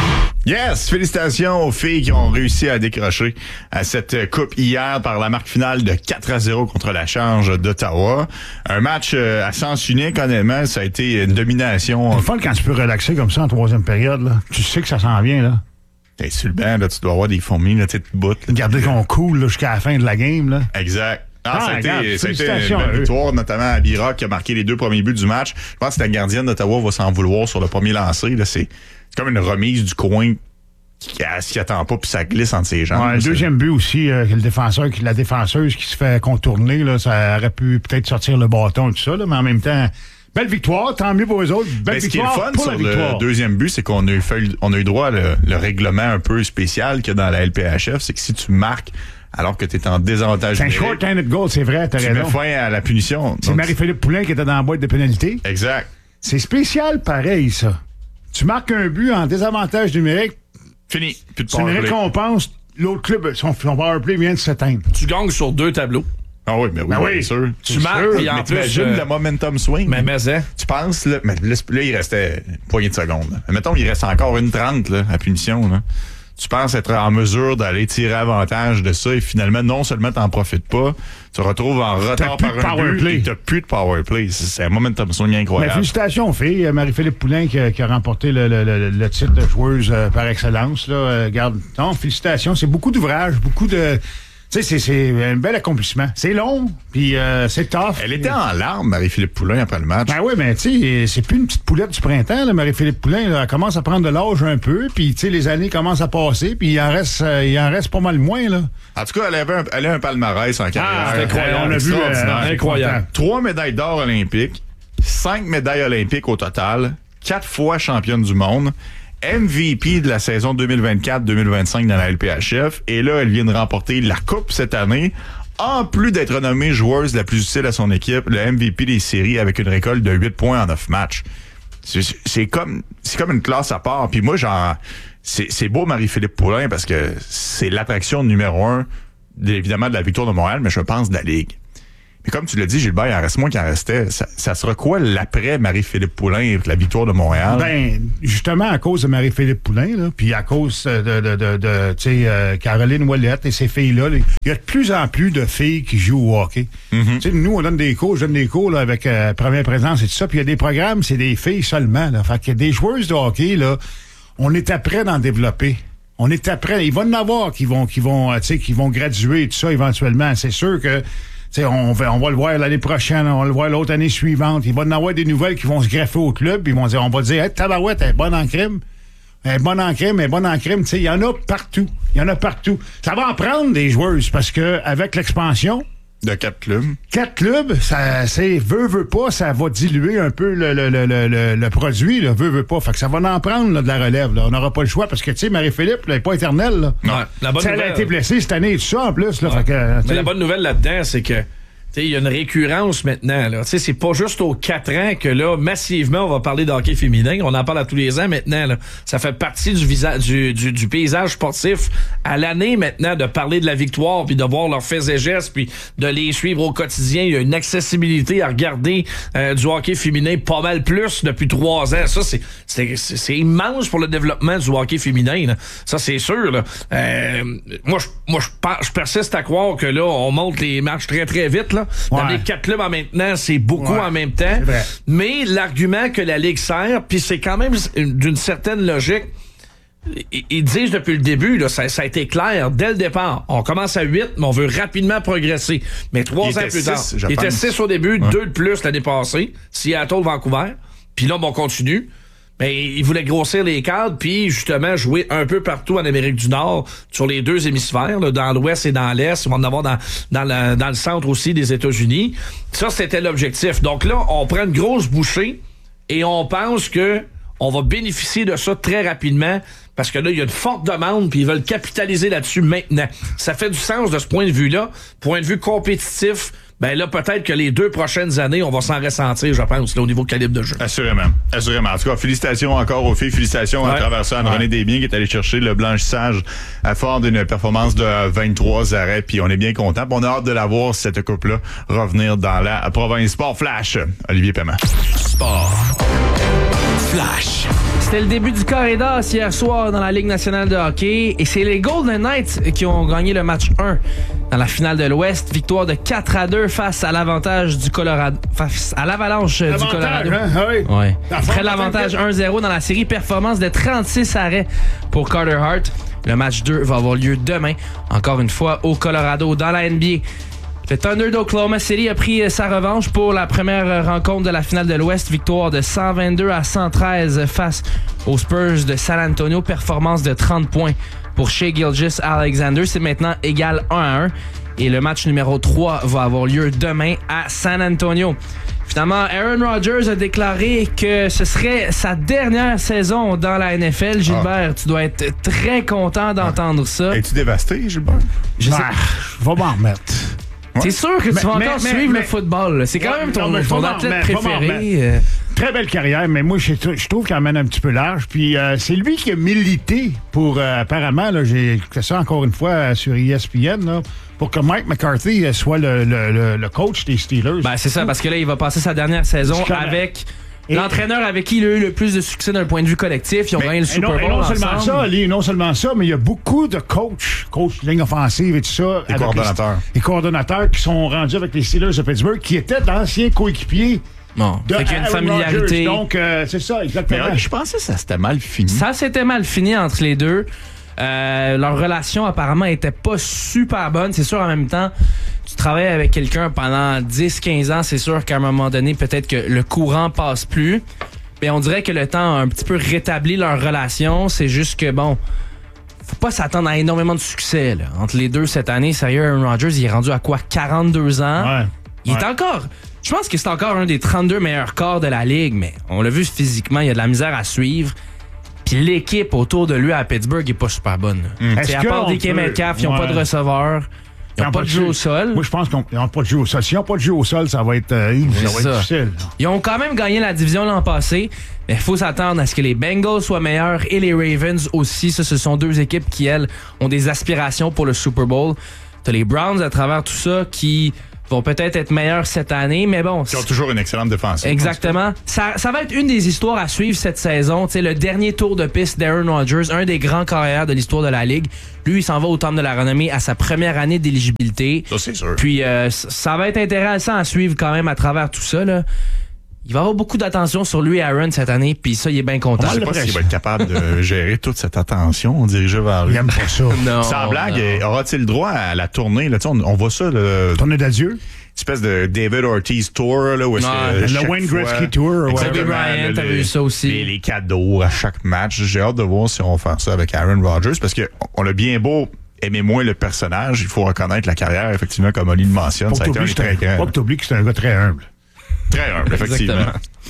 Yes! Félicitations aux filles qui ont réussi à décrocher à cette coupe hier par la marque finale de quatre à zéro contre la Charge d'Ottawa. Un match euh, à sens unique, honnêtement. Ça a été une domination. C'est le fun quand tu peux relaxer comme ça en troisième période. Là. Tu sais que ça s'en vient. Là. T'es sur le banc, là, tu dois avoir des fourmis, là, tu te boutes. Garder qu'on coule là, jusqu'à la fin de la game. Là. Exact. Ah, Ah, ça a été, regarde, ça a été une félicitations belle à eux. victoire, notamment à Bira qui a marqué les deux premiers buts du match. Je pense que la gardienne d'Ottawa va s'en vouloir sur le premier lancé. Là. C'est, c'est comme une remise du coin qui s'y attend pas, puis ça glisse entre ses jambes. Ouais, le C'est- deuxième but aussi, euh, que le défenseur, qui- la défenseuse qui se fait contourner, là, ça aurait pu peut-être sortir le bâton et tout ça, là, mais en même temps, belle victoire, tant mieux pour eux autres. Belle Ben, ce qui est victoire le fun pour sur la victoire. le deuxième but, c'est qu'on a eu, fait, on a eu droit à le, le règlement un peu spécial qu'il y a dans la L P H F, c'est que si tu marques alors que tu es en désavantage C'est un numérique, short-handed goal, c'est vrai, t'as tu mets raison. fin à la punition. C'est Donc, Marie-Philippe Poulin qui était dans la boîte de pénalité. exact. C'est spécial pareil, ça. Tu marques un but en désavantage numérique, Fini. Plus de c'est une power play. récompense. L'autre club, son, son powerplay vient de s'éteindre. Tu gagnes sur deux tableaux. Ah oui, mais oui, Ben oui. bien sûr. Tu marques, puis en Mais plus... t'imagines euh, le momentum swing. Mais, mais, hein, Tu penses, là, mais là, là, il restait une poignée de secondes. Là. Mettons, il reste encore une trente là, à punition. Là. Tu penses être en mesure d'aller tirer avantage de ça et finalement, non seulement t'en profites pas, tu te retrouves en retard plus par de un power but play. et t'as plus de power play. C'est, c'est un momentum swing Mais incroyable. félicitations aux filles. Euh, Marie-Philippe Poulin qui a, qui a remporté le, le- le- le titre de joueuse euh, par excellence. Là. Euh, garde, non, félicitations. C'est beaucoup d'ouvrages, beaucoup de... Tu sais, c'est, c'est un bel accomplissement. C'est long, puis euh, c'est tough. Elle était en larmes, Marie-Philippe Poulin, après le match. Ben oui, mais tu sais, c'est plus une petite poulette du printemps, là, Marie-Philippe Poulin. Là, elle commence à prendre de l'âge un peu, puis tu sais, les années commencent à passer, puis il en reste, euh, il en reste pas mal moins, là. En tout cas, elle avait un, elle a un palmarès en carrière. c'est incroyable. on a vu, Extraordinaire. euh, Incroyable. Trois médailles d'or olympiques, cinq médailles olympiques au total, quatre fois championne du monde, M V P de la saison deux mille vingt-quatre deux mille vingt-cinq dans la L P H F, et là, elle vient de remporter la Coupe cette année, en plus d'être nommée joueuse la plus utile à son équipe, le M V P des séries avec une récolte de huit points en neuf matchs. C'est, c'est comme c'est comme une classe à part. Puis moi, genre, c'est, c'est beau Marie-Philippe Poulin parce que c'est l'attraction numéro un, évidemment, de la victoire de Montréal, mais je pense de la Ligue. Mais comme tu l'as dit, Gilbert, il en reste moins qu'il en restait. Ça, ça sera quoi l'après Marie-Philippe Poulin, la victoire de Montréal? Ben, justement, à cause de Marie-Philippe Poulin, là, puis à cause de, de, de, de tu sais, euh, Caroline Ouellette et ces filles-là, là, il y a de plus en plus de filles qui jouent au hockey. Mm-hmm. Tu sais, nous, on donne des cours, je donne des cours là, avec euh, Première Présence et tout ça, puis il y a des programmes, c'est des filles seulement. Là. Fait qu'il y a des joueuses de hockey, là, on est après d'en développer. On est après. Il va y en avoir qui vont, qui vont, euh, tu sais, qui vont graduer et tout ça éventuellement. C'est sûr que T'sais, on va, on va le voir l'année prochaine, on va le voir l'autre année suivante. Il va y en avoir des nouvelles qui vont se greffer au club. Ils vont dire, on va dire, hey, tabarouette, elle est bonne en crime. Elle est bonne en crime, elle est bonne en crime. Il y en a partout. Il y en a partout. Ça va en prendre des joueuses parce que avec l'expansion, De quatre clubs. quatre clubs, ça, c'est veut, veut pas, ça va diluer un peu le, le, le, le, le, le produit, là, veut, veut pas. Fait que ça va en prendre là, de la relève. Là. On n'aura pas le choix parce que, tu sais, Marie-Philippe, elle n'est pas éternelle. Là. Ouais, la bonne T'sais, elle a nouvelle- été blessée cette année et tout ça en plus. Là, Ouais. fait que, Mais t'sais, la bonne nouvelle là-dedans, c'est que il y a une récurrence maintenant. Là. T'sais, c'est pas juste aux quatre ans que là, massivement, on va parler de hockey féminin. On en parle à tous les ans maintenant. Là. Ça fait partie du, visa- du, du, du paysage sportif à l'année maintenant de parler de la victoire, puis de voir leurs faits et gestes, puis de les suivre au quotidien. Il y a une accessibilité à regarder euh, du hockey féminin pas mal plus depuis trois ans. Ça, c'est, c'est, c'est, c'est immense pour le développement du hockey féminin. Là. Ça, c'est sûr. Là. Euh, moi, je, moi, je, par- je persiste à croire que là, on monte les matchs très, très vite. Là. Dans Ouais. les quatre clubs en même temps, c'est beaucoup Ouais, en même temps. c'est vrai. Mais l'argument que la Ligue sert, puis c'est quand même d'une certaine logique, ils, ils disent depuis le début, là, ça, ça a été clair dès le départ. On commence à huit, mais on veut rapidement progresser. Mais trois Il ans était plus six, tard, je il était pense. six au début, deux de plus l'année passée, Seattle, Vancouver. Puis là, bon, on continue. Mais ils voulaient grossir les cadres, puis justement jouer un peu partout en Amérique du Nord, sur les deux hémisphères, là, dans l'Ouest et dans l'Est. Ils vont en avoir dans, dans, la- dans le centre aussi des États-Unis. Ça, c'était l'objectif. Donc là, on prend une grosse bouchée et on pense que on va bénéficier de ça très rapidement parce que là, il y a une forte demande puis ils veulent capitaliser là-dessus maintenant. Ça fait du sens de ce point de vue-là. Point de vue compétitif, ben là, peut-être que les deux prochaines années, on va s'en ressentir, je pense, là, au niveau calibre de jeu. Assurément. Assurément. En tout cas, félicitations encore aux filles. Félicitations à Ouais. travers ça à René Ouais. Desbiens qui est allé chercher le blanchissage à fort d'une performance de vingt-trois arrêts. Puis on est bien content. On a hâte de la voir, cette coupe-là, revenir dans la province. Sport Flash. Olivier Paiement. Sport. Flash. C'était le début du corridor hier soir dans la Ligue nationale de hockey et c'est les Golden Knights qui ont gagné le match un dans la finale de l'Ouest. Victoire de quatre à deux face à l'avantage du Colorado, face à l'Avalanche du Colorado. Hein? Ah oui. Ouais. La Après forme l'avantage attaque. un zéro dans la série, performance de trente-six arrêts pour Carter Hart. Le match deux va avoir lieu demain, encore une fois au Colorado dans la N B A. Le Thunder d'Oklahoma City a pris sa revanche pour la première rencontre de la finale de l'Ouest. Victoire de cent vingt-deux à cent treize face aux Spurs de San Antonio. Performance de trente points pour Shai Gilgeous-Alexander. C'est maintenant égal un à un. Et le match numéro trois va avoir lieu demain à San Antonio. Finalement, Aaron Rodgers a déclaré que ce serait sa dernière saison dans la N F L. Gilbert, ah. tu dois être très content d'entendre ça. Es-tu dévasté, Gilbert? Je sais. Je vais m'en remettre. C'est sûr que tu mais, vas mais, encore mais, suivre mais, le football. Là. C'est quand ouais, même ton, non, ton athlète préféré. Euh... Très belle carrière, mais moi, je, je trouve qu'il emmène un petit peu large. Puis euh, c'est lui qui a milité pour, euh, apparemment, là, j'ai écouté ça encore une fois sur E S P N, là, pour que Mike McCarthy soit le, le, le, le coach des Steelers. Ben, c'est ça, parce que là, il va passer sa dernière saison avec... Et l'entraîneur avec qui il a eu le plus de succès d'un point de vue collectif. Ils ont mais, gagné le Super Bowl. Et non, non ensemble. seulement ça, Ali, non seulement ça, mais il y a beaucoup de coachs, coachs de ligne offensive et tout ça. Les coordonnateurs. Les, les coordonnateurs qui sont rendus avec les Steelers de Pittsburgh, qui étaient d'anciens coéquipiers. Bon, de fait qu'il y a une Aaron familiarité. Rodgers. Donc, euh, c'est ça, exactement. Mais ouais, je pensais que ça s'était mal fini. Ça s'était mal fini entre les deux. Euh, leur relation apparemment était pas super bonne. C'est sûr, en même temps, tu travailles avec quelqu'un pendant dix quinze ans, c'est sûr qu'à un moment donné, peut-être que le courant passe plus. Mais on dirait que le temps a un petit peu rétabli leur relation. C'est juste que, bon, faut pas s'attendre à énormément de succès là. Entre les deux cette année. Sérieux, Aaron Rodgers, il est rendu à quoi? quarante-deux ans? Ouais. Il ouais. est encore... Je pense que c'est encore un des trente-deux meilleurs corps de la Ligue, mais on l'a vu physiquement, il y a de la misère à suivre. Puis l'équipe autour de lui à Pittsburgh est pas super bonne. Mm. À part D K Metcalf, ils n'ont ouais. pas de receveur. Ils n'ont pas, pas de jeu au sol. Moi, je pense qu'ils n'ont pas de jeu au sol. S'ils n'ont pas de jeu au sol, ça va être, euh, ça va être difficile. Ils ont quand même gagné la division l'an passé, mais il faut s'attendre à ce que les Bengals soient meilleurs et les Ravens aussi. Ça, ce sont deux équipes qui, elles, ont des aspirations pour le Super Bowl. T'as les Browns à travers tout ça qui vont peut-être être meilleurs cette année, mais bon... Ils ont toujours une excellente défense. Exactement. Ça, ça va être une des histoires à suivre cette saison. T'sais, le dernier tour de piste d'Aaron Rodgers, un des grands carrières de l'histoire de la Ligue. Lui, il s'en va au Temple de la Renommée à sa première année d'éligibilité. Ça, c'est sûr. Puis, euh, ça va être intéressant à suivre quand même à travers tout ça, là. Il va avoir beaucoup d'attention sur lui, Aaron, cette année, puis ça, il est bien content. Je sais pas s'il va être capable de gérer toute cette attention dirigée vers lui. Il aime pas ça. Non, Sans blague, non. aura-t-il le droit à la tournée? Là, on, on voit ça. Le... Tournée d'adieu? Espèce de David Ortiz Tour, là, où est-ce ouais, que le Wayne Gretzky Tour. Ouais. Kobe Bryant, t'as vu ça aussi. Les, les cadeaux à chaque match. J'ai hâte de voir si on va faire ça avec Aaron Rodgers, parce que on l'a bien beau aimer moins le personnage, il faut reconnaître la carrière, effectivement, comme Oli le mentionne. Faut ça a été un très grand. Faut que t'oublies que c'est un gars très humble. Très humble, effectivement.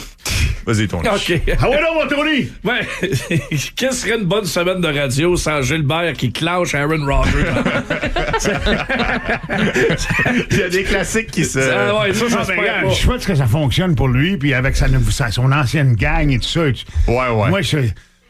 Vas-y, ton OK. Ah ouais, non, mon Tony! Ouais. Quelle serait une bonne semaine de radio sans Gilbert qui clenche Aaron Rodgers? Il y a des classiques qui se... Ah ouais, ça, ça non, se mais perd regarde, pas. je souhaite que ça fonctionne pour lui, puis avec sa, sa, son ancienne gang et tout ça. Et tu... Ouais, ouais. Moi, je...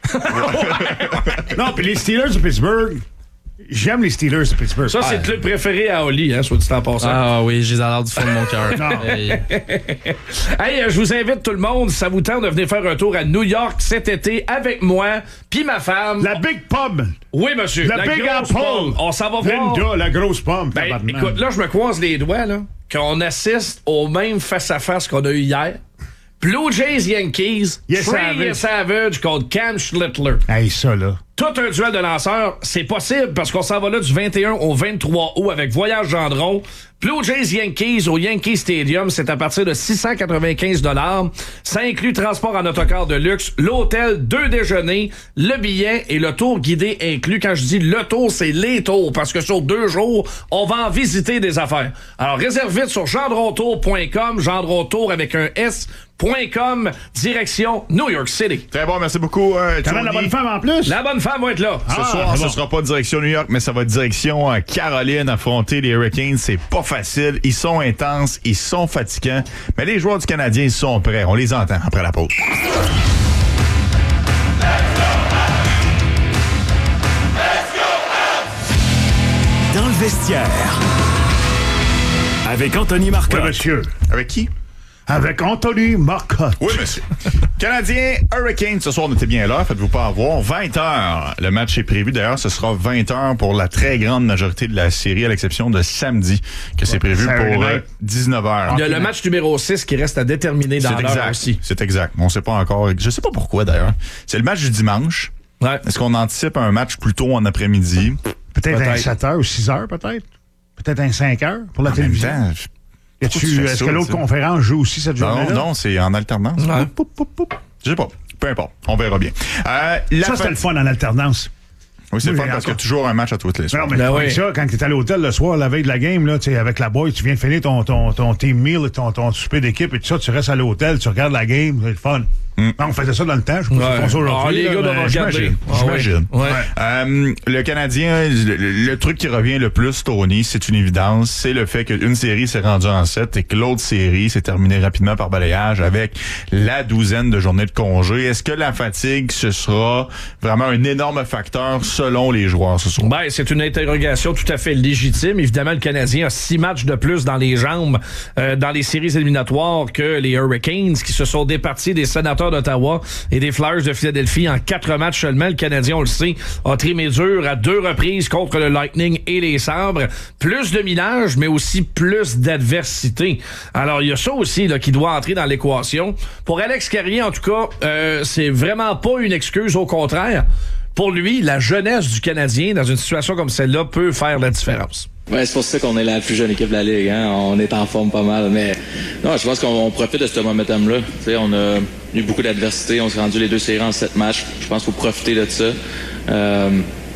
non, puis les Steelers de Pittsburgh... J'aime les Steelers de Pittsburgh. Ça, c'est le club préféré à Oli, hein, soit dit en passant. Ah oui, je les adore du fond de mon cœur. Hey, hey, je vous invite tout le monde, si ça vous tente de venir faire un tour à New York cet été avec moi, puis ma femme. La Big Pub. Oui, monsieur. La, la Big Apple. On s'en va voir. Linda, la grosse pomme. Ben, écoute, là, je me croise les doigts, là, qu'on assiste au même face-à-face qu'on a eu hier. Blue Jays Yankees, Yes, Trey Savage contre Cam Schlittler. Hey, ça, là. Tout un duel de lanceurs, c'est possible parce qu'on s'en va là du vingt et un au vingt-trois août avec Voyage Gendron. Blue Jays Yankees au Yankee Stadium, c'est à partir de six cent quatre-vingt-quinze dollars. Ça inclut transport en autocar de luxe, l'hôtel, deux déjeuners, le billet et le tour guidé inclus. Quand je dis le tour, c'est les tours parce que sur deux jours, on va en visiter des affaires. Alors réserve vite sur gendrontour point com, gendrontour avec un S. .com, direction New York City. Très bon, merci beaucoup. Euh, T'as la bonne femme en plus? La bonne femme va être là. Ce ah, soir, ce bon. sera pas direction New York, mais ça va être direction euh, Caroline, affronter les Hurricanes. C'est pas facile. Ils sont intenses, ils sont fatigants. Mais les joueurs du Canadien, ils sont prêts. On les entend après la pause. Dans le vestiaire. Avec Anthony Marcotte. Oui, monsieur. Avec qui? Avec Anthony Marcotte. Oui, monsieur. Canadiens, Hurricanes, ce soir, notez bien l'heure, faites-vous pas avoir. vingt heures. Le match est prévu. D'ailleurs, ce sera vingt heures pour la très grande majorité de la série, à l'exception de samedi, que c'est prévu pour euh, dix-neuf heures. Il y a le match numéro six qui reste à déterminer dans c'est l'heure exact. aussi. C'est exact. On sait pas encore. Je sais pas pourquoi, d'ailleurs. C'est le match du dimanche. Ouais. Est-ce qu'on anticipe un match plus tôt en après-midi? Peut-être, Peut-être. un sept heures ou six heures, peut-être. Peut-être un cinq heures pour la En télévision. même temps, Y a-tu- pourquoi tu fais Est-ce ça, que l'autre tu sais? conférence joue aussi cette Non, journée-là? non, c'est en alternance. Ouais. Poup, poup, poup, poup. Je sais pas. Peu importe. On verra bien. Euh, la Ça, c'était le fun en alternance. Oui, c'est le Moi, fun j'ai parce qu'il y a encore- toujours un match à toutes les Non, soirs. mais Ben tu vois oui. ça, quand tu es à l'hôtel le soir, la veille de la game, là, tu sais, avec la boy, tu viens de finir ton, ton, ton team meal, ton, ton souper d'équipe et tout ça, tu restes à l'hôtel, tu regardes la game, c'est le fun. Mm. Non, on faisait ça dans le temps, je sais pas Ouais. si ils font ça aujourd'hui. Ah, les là, gars doivent mais regarder. j'imagine. Ah, J'imagine. ouais. Ouais. Euh, le Canadien, le, le truc qui revient le plus, Tony, c'est une évidence, c'est le fait qu'une série s'est rendue en sept et que l'autre série s'est terminée rapidement par balayage avec la douzaine de journées de congé. Est-ce que la fatigue, ce sera vraiment un énorme facteur selon les joueurs ce soir? Ben, c'est une interrogation tout à fait légitime. Évidemment, le Canadien a six matchs de plus dans les jambes euh, dans les séries éliminatoires que les Hurricanes qui se sont départis des Sénateurs d'Ottawa et des Flyers de Philadelphie en quatre matchs seulement. Le Canadien, on le sait, a trimé dur à deux reprises contre le Lightning et les Sabres. Plus de minage, mais aussi plus d'adversité. Alors, il y a ça aussi là, qui doit entrer dans l'équation. Pour Alex Carrier, en tout cas, euh, c'est vraiment pas une excuse, au contraire. Pour lui, la jeunesse du Canadien, dans une situation comme celle-là, peut faire la différence. Ouais, c'est pour ça qu'on est la plus jeune équipe de la Ligue. Hein? On est en forme pas mal. Mais non, je pense qu'on on profite de ce momentum-là. Tu sais, on a eu beaucoup d'adversité. On s'est rendu les deux séries en sept matchs. Je pense qu'il faut profiter de ça. Euh,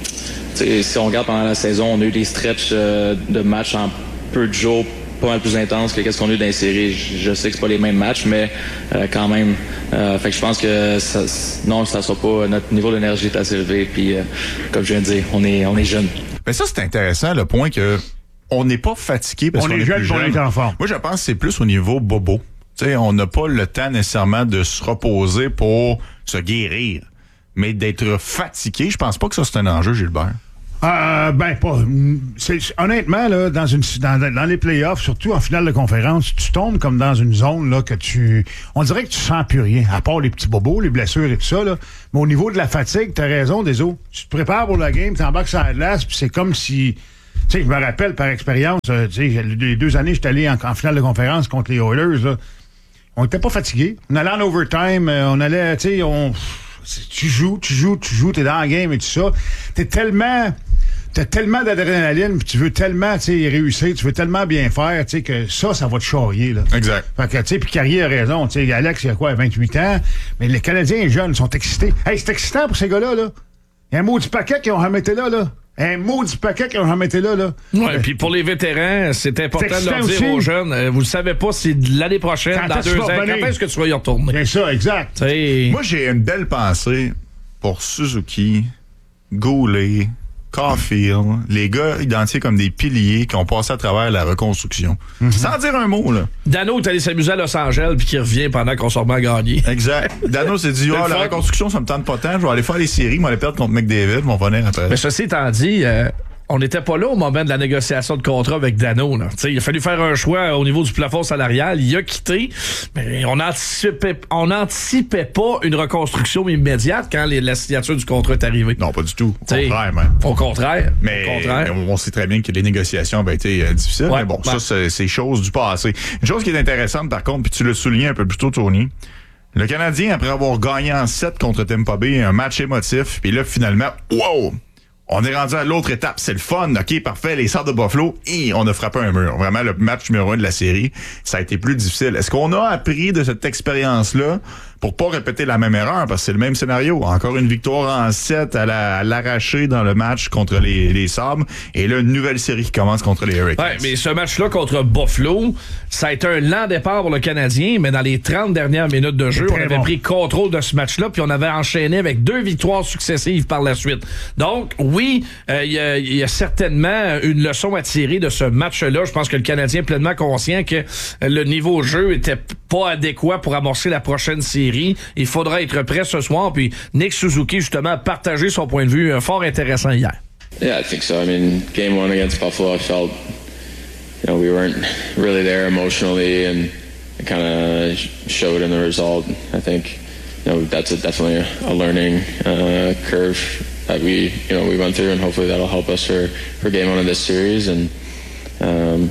tu sais, si on regarde pendant la saison, on a eu des stretches euh, de matchs en peu de jours pas mal plus intenses que qu'est-ce qu'on a eu dans les séries. Je, je sais que c'est pas les mêmes matchs, mais euh, quand même. Euh, fait que je pense que ça, non, ça sera pas. Notre niveau d'énergie est assez élevé. Puis, euh, comme je viens de dire, on est, on est jeunes. Mais ça, c'est intéressant, le point que on n'est pas fatigué parce On qu'on est est jeune, plus on jeune. est en forme. Moi, je pense que c'est plus au niveau bobo. Tu sais, on n'a pas le temps nécessairement de se reposer pour se guérir. Mais d'être fatigué, je pense pas que ça, c'est un enjeu, Gilbert. Euh, ben, pas. C'est, honnêtement, là, dans, une, dans, dans les playoffs, surtout en finale de conférence, tu tombes comme dans une zone là, que tu. On dirait que tu sens plus rien, à part les petits bobos, les blessures et tout ça. Là. Mais au niveau de la fatigue, t'as raison, Deso. Tu te prépares pour la game, t'embarques sur la glace, puis c'est comme si. Tu sais, je me rappelle par expérience, euh, tu sais, les deux années, j'étais allé en, en finale de conférence contre les Oilers. Là. On était pas fatigués. On allait en overtime, euh, on allait, tu sais, on. Tu joues, tu joues, tu joues, t'es dans la game et tout ça. T'es tellement. T'as tellement d'adrénaline, puis tu veux tellement, tu sais, réussir, tu veux tellement bien faire, tu sais, que ça, ça va te charrier, là. Exact. Fait que, tu sais, puis Carrier a raison, tu sais, Alex, il a quoi, vingt-huit ans, mais les Canadiens jeunes sont excités. Hey, c'est excitant pour ces gars-là, là. Il y a un maudit paquet qu'ils ont remetté là, là. Un maudit paquet qu'ils ont remetté là, là. Ouais, puis pour les vétérans, c'est important C'est de leur excitant dire aussi. aux jeunes, euh, vous ne savez pas si l'année prochaine, Quand dans est-ce deux que ans, tu vas quand revenir? est-ce que tu vas y retourner? C'est ça, exact. T'sais, Moi, j'ai une belle pensée pour Suzuki, Goulet, Caulfield, les gars identifiés comme des piliers qui ont passé à travers la reconstruction. Sans dire un mot, là. Dano est allé s'amuser à Los Angeles puis qui revient pendant qu'on se remet à gagner. Exact. Dano s'est dit, C'est ah, le la fun. reconstruction, ça me tente pas tant. Je vais aller faire les séries, je vais aller perdre contre McDavid, je vais revenir après. Mais ceci étant dit, euh, on n'était pas là au moment de la négociation de contrat avec Dano. Là. T'sais, il a fallu faire un choix au niveau du plafond salarial. Il a quitté, mais on n'anticipait on anticipait pas une reconstruction immédiate quand les, la signature du contrat est arrivée. Non, pas du tout. Au T'sais, contraire, man. Au contraire. Mais, au contraire. mais on sait très bien que les négociations avaient été euh, difficiles. Ouais, mais bon, ouais. ça, c'est, c'est chose du passé. Une chose qui est intéressante, par contre, puis tu l'as souligné un peu plus tôt, Tony, le Canadien, après avoir gagné en sept contre Tampa Bay, un match émotif, puis là, finalement, wow! On est rendu à l'autre étape. C'est le fun. OK, parfait. Les Sabres de Buffalo, et on a frappé un mur. Vraiment, le match numéro un de la série, ça a été plus difficile. Est-ce qu'on a appris de cette expérience-là pour pas répéter la même erreur? Parce que c'est le même scénario. Encore une victoire en sept à, la, à l'arracher dans le match contre les, les Sabres. Et là, une nouvelle série qui commence contre les Hurricanes. Ouais, mais ce match-là contre Buffalo, ça a été un lent départ pour le Canadien, mais dans les trente dernières minutes de jeu, C'est on très avait bon. pris contrôle de ce match-là, puis on avait enchaîné avec deux victoires successives par la suite. Donc, oui, euh, il y, a, y a certainement une leçon à tirer de ce match-là. Je pense que le Canadien est pleinement conscient que le niveau de jeu était pas adéquat pour amorcer la prochaine série. Il faudra être prêt ce soir, puis Nick Suzuki, justement, a partagé son point de vue euh, fort intéressant hier. Yeah, I think so. I mean, game one against Buffalo, I felt, you know, we weren't really there emotionally, and it kind of showed in the result. I think, you know, that's a, definitely a learning uh, curve that we, you know, we went through, and hopefully that'll help us for, for game one of this series. And um,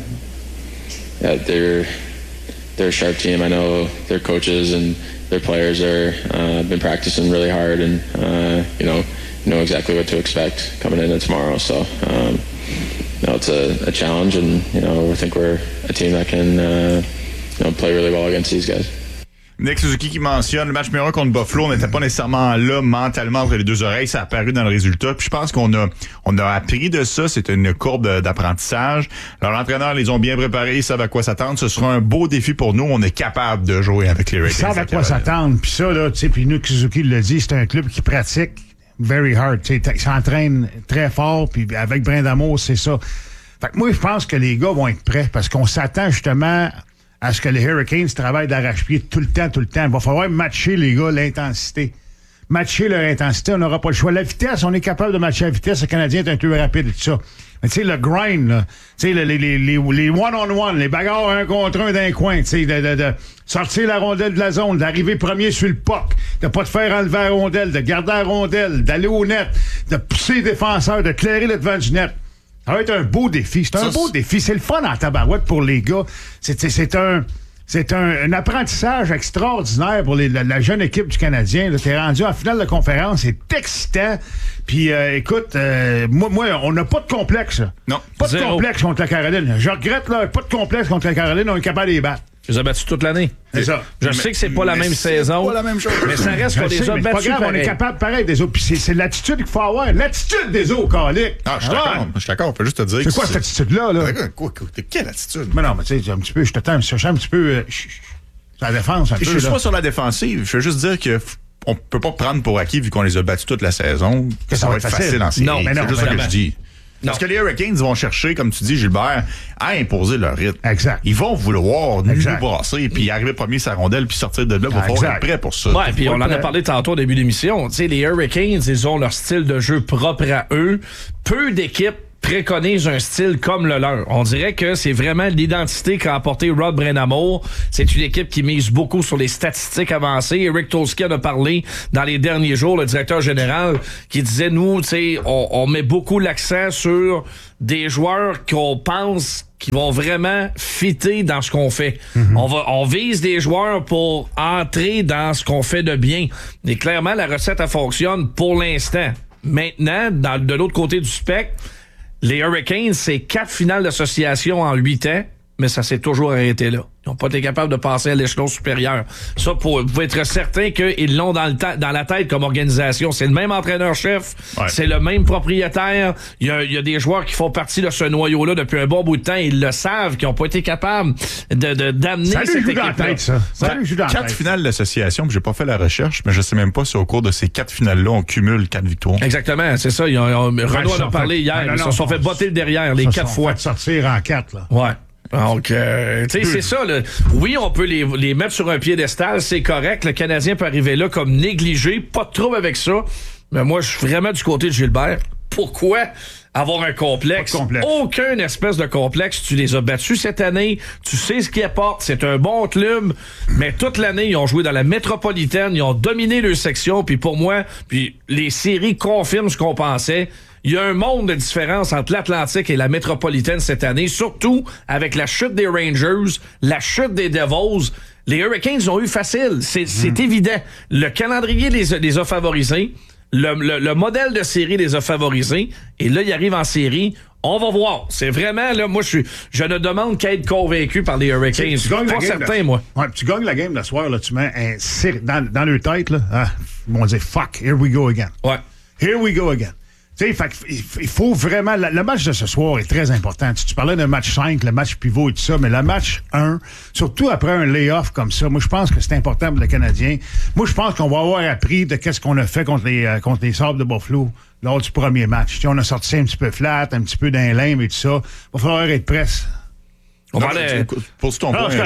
yeah, they're they're a sharp team. I know their coaches and their players are uh, been practicing really hard, and uh, you know know exactly what to expect coming into tomorrow. So um, you know, it's a, a challenge, and you know, I think we're a team that can uh, you know, play really well against these guys. Nick Suzuki qui mentionne le match numéro un contre Buffalo, on n'était pas nécessairement là mentalement entre les deux oreilles, ça a apparu dans le résultat. Puis je pense qu'on a on a appris de ça, c'est une courbe d'apprentissage. Alors l'entraîneur les ont bien préparés, ils savent à quoi s'attendre. Ce sera un beau défi pour nous, on est capable de jouer avec les Hurricanes. Ils savent à quoi s'attendre. Puis ça là, tu sais, puis Nick Suzuki l'a dit, c'est un club qui pratique very hard, tu sais, ils s'entraînent très fort, puis avec brin d'amour, c'est ça. Fait que moi je pense que les gars vont être prêts parce qu'on s'attend justement à ce que les Hurricanes travaillent d'arrache-pied tout le temps, tout le temps. Il va falloir matcher, les gars, l'intensité. Matcher leur intensité, on n'aura pas le choix. La vitesse, on est capable de matcher la vitesse. Le Canadien est un peu rapide et tout ça. Mais tu sais, le grind, là, tu sais, les, les, les, les one-on-one, les bagarres un contre un d'un coin, tu sais, de, de, de sortir la rondelle de la zone, d'arriver premier sur le puck, de pas te faire enlever la rondelle, de garder la rondelle, d'aller au net, de pousser les défenseurs, de clairer le devant du net. Ça va être un beau défi. C'est un ça, beau c'est... défi. C'est le fun en tabarouette pour les gars. C'est, c'est, c'est un... C'est un, un apprentissage extraordinaire pour les, la, la jeune équipe du Canadien. Là, t'es rendu en finale de conférence, c'est excitant. Puis, euh, écoute, euh, moi, moi, on n'a pas de complexe. Là. Non, pas zéro. de complexe contre la Caroline. Je regrette, là, pas de complexe contre la Caroline. On est capable de les battre. Tu les as battus toute l'année. C'est ça. Je mais, sais que c'est pas la même c'est saison. Pas la même chose. Mais ça reste qu'on Je les sais, a mais battus. c'est pas grave, on est capable pareil des autres. Puis c'est, c'est l'attitude qu'il faut avoir. L'attitude des autres, calique. Ah, je suis d'accord. Je suis d'accord. On peut juste te dire c'est que quoi cette attitude-là, là? Quoi, quoi, quelle attitude? Mais non, mais tu sais, un petit peu, je te tends un petit peu. Euh, sur la défense, un peu. Je suis pas sur la défensive. Je veux juste dire que on peut pas prendre pour acquis, vu qu'on les a battus toute la saison, que ça, ça va être facile, facile en série. Non, mais non, c'est juste ça que je dis. Non. Parce que les Hurricanes vont chercher, comme tu dis, Gilbert, à imposer leur rythme. Exact. Ils vont vouloir nous exact. brasser, puis arriver premier sa rondelle, puis sortir de là. Il va falloir être prêt pour ça. Ouais, puis on en a parlé tantôt au début de l'émission. Tu sais, les Hurricanes, ils ont leur style de jeu propre à eux. Peu d'équipes préconise un style comme le leur. On dirait que c'est vraiment l'identité qu'a apporté Rod Brind'Amour. C'est une équipe qui mise beaucoup sur les statistiques avancées. Eric Tolsky en a parlé dans les derniers jours, le directeur général, qui disait, nous, tu sais, on, on met beaucoup l'accent sur des joueurs qu'on pense qui vont vraiment fitter dans ce qu'on fait. Mm-hmm. On va, on vise des joueurs pour entrer dans ce qu'on fait de bien. Et clairement, la recette, elle fonctionne pour l'instant. Maintenant, dans, de l'autre côté du spectre, les Hurricanes, c'est quatre finales d'association en huit ans, mais ça s'est toujours arrêté là. Ils n'ont pas été capables de passer à l'échelon supérieur. Ça, pour, vous pouvez être certain qu'ils l'ont dans, le ta- dans la tête comme organisation. C'est le même entraîneur-chef, ouais. C'est le même propriétaire. Il y a, il y a des joueurs qui font partie de ce noyau-là depuis un bon bout de temps. Ils le savent, qu'ils n'ont pas été capables de, de, d'amener ça cette équipe-là. Tête, ça. Ça ouais. Quatre finales d'association, j'ai pas fait la recherche, mais je sais même pas si au cours de ces quatre finales-là, on cumule quatre victoires. Exactement, c'est ça. Ils ont, Renaud en a parlé fait... hier. Non, non, ils se sont fait botter le derrière les quatre fois. Fait sortir en quatre, là. Ouais. Donc, euh, tu sais, c'est ça. Là. Oui, on peut les, les mettre sur un piédestal, c'est correct. Le Canadien peut arriver là comme négligé, pas de trouble avec ça. Mais moi, je suis vraiment du côté de Gilbert. Pourquoi avoir un complexe? complexe? Aucun espèce de complexe. Tu les as battus cette année. Tu sais ce qu'ils apportent. C'est un bon club. Mais toute l'année, ils ont joué dans la métropolitaine. Ils ont dominé leur section. Puis pour moi, puis les séries confirment ce qu'on pensait. Il y a un monde de différence entre l'Atlantique et la métropolitaine cette année, surtout avec la chute des Rangers, la chute des Devils. Les Hurricanes ont eu facile, c'est, mmh. c'est évident. Le calendrier les a, les a favorisés, le, le, le modèle de série les a favorisés, et là, ils arrivent en série. On va voir. C'est vraiment, là, moi, je suis, je ne demande qu'à être convaincu par les Hurricanes. Je suis pas certain, de, moi. Ouais, tu gagnes la game le soir, là, tu mets un cirque dans, dans leur tête, là. Ah, ils vont dire, fuck, here we go again. Ouais. Here we go again. Tu sais, il faut vraiment... Le match de ce soir est très important. Tu, tu parlais d'un match cinq, le match pivot et tout ça, mais le match un, surtout après un lay-off comme ça, moi, je pense que c'est important pour le Canadien. Moi, je pense qu'on va avoir appris de qu'est-ce qu'on a fait contre les, euh, contre les Sabres de Buffalo lors du premier match. Tu sais, on a sorti ça un petit peu flat, un petit peu d'un lame et tout ça. Il va falloir être presse. On va aller... Pose ton point.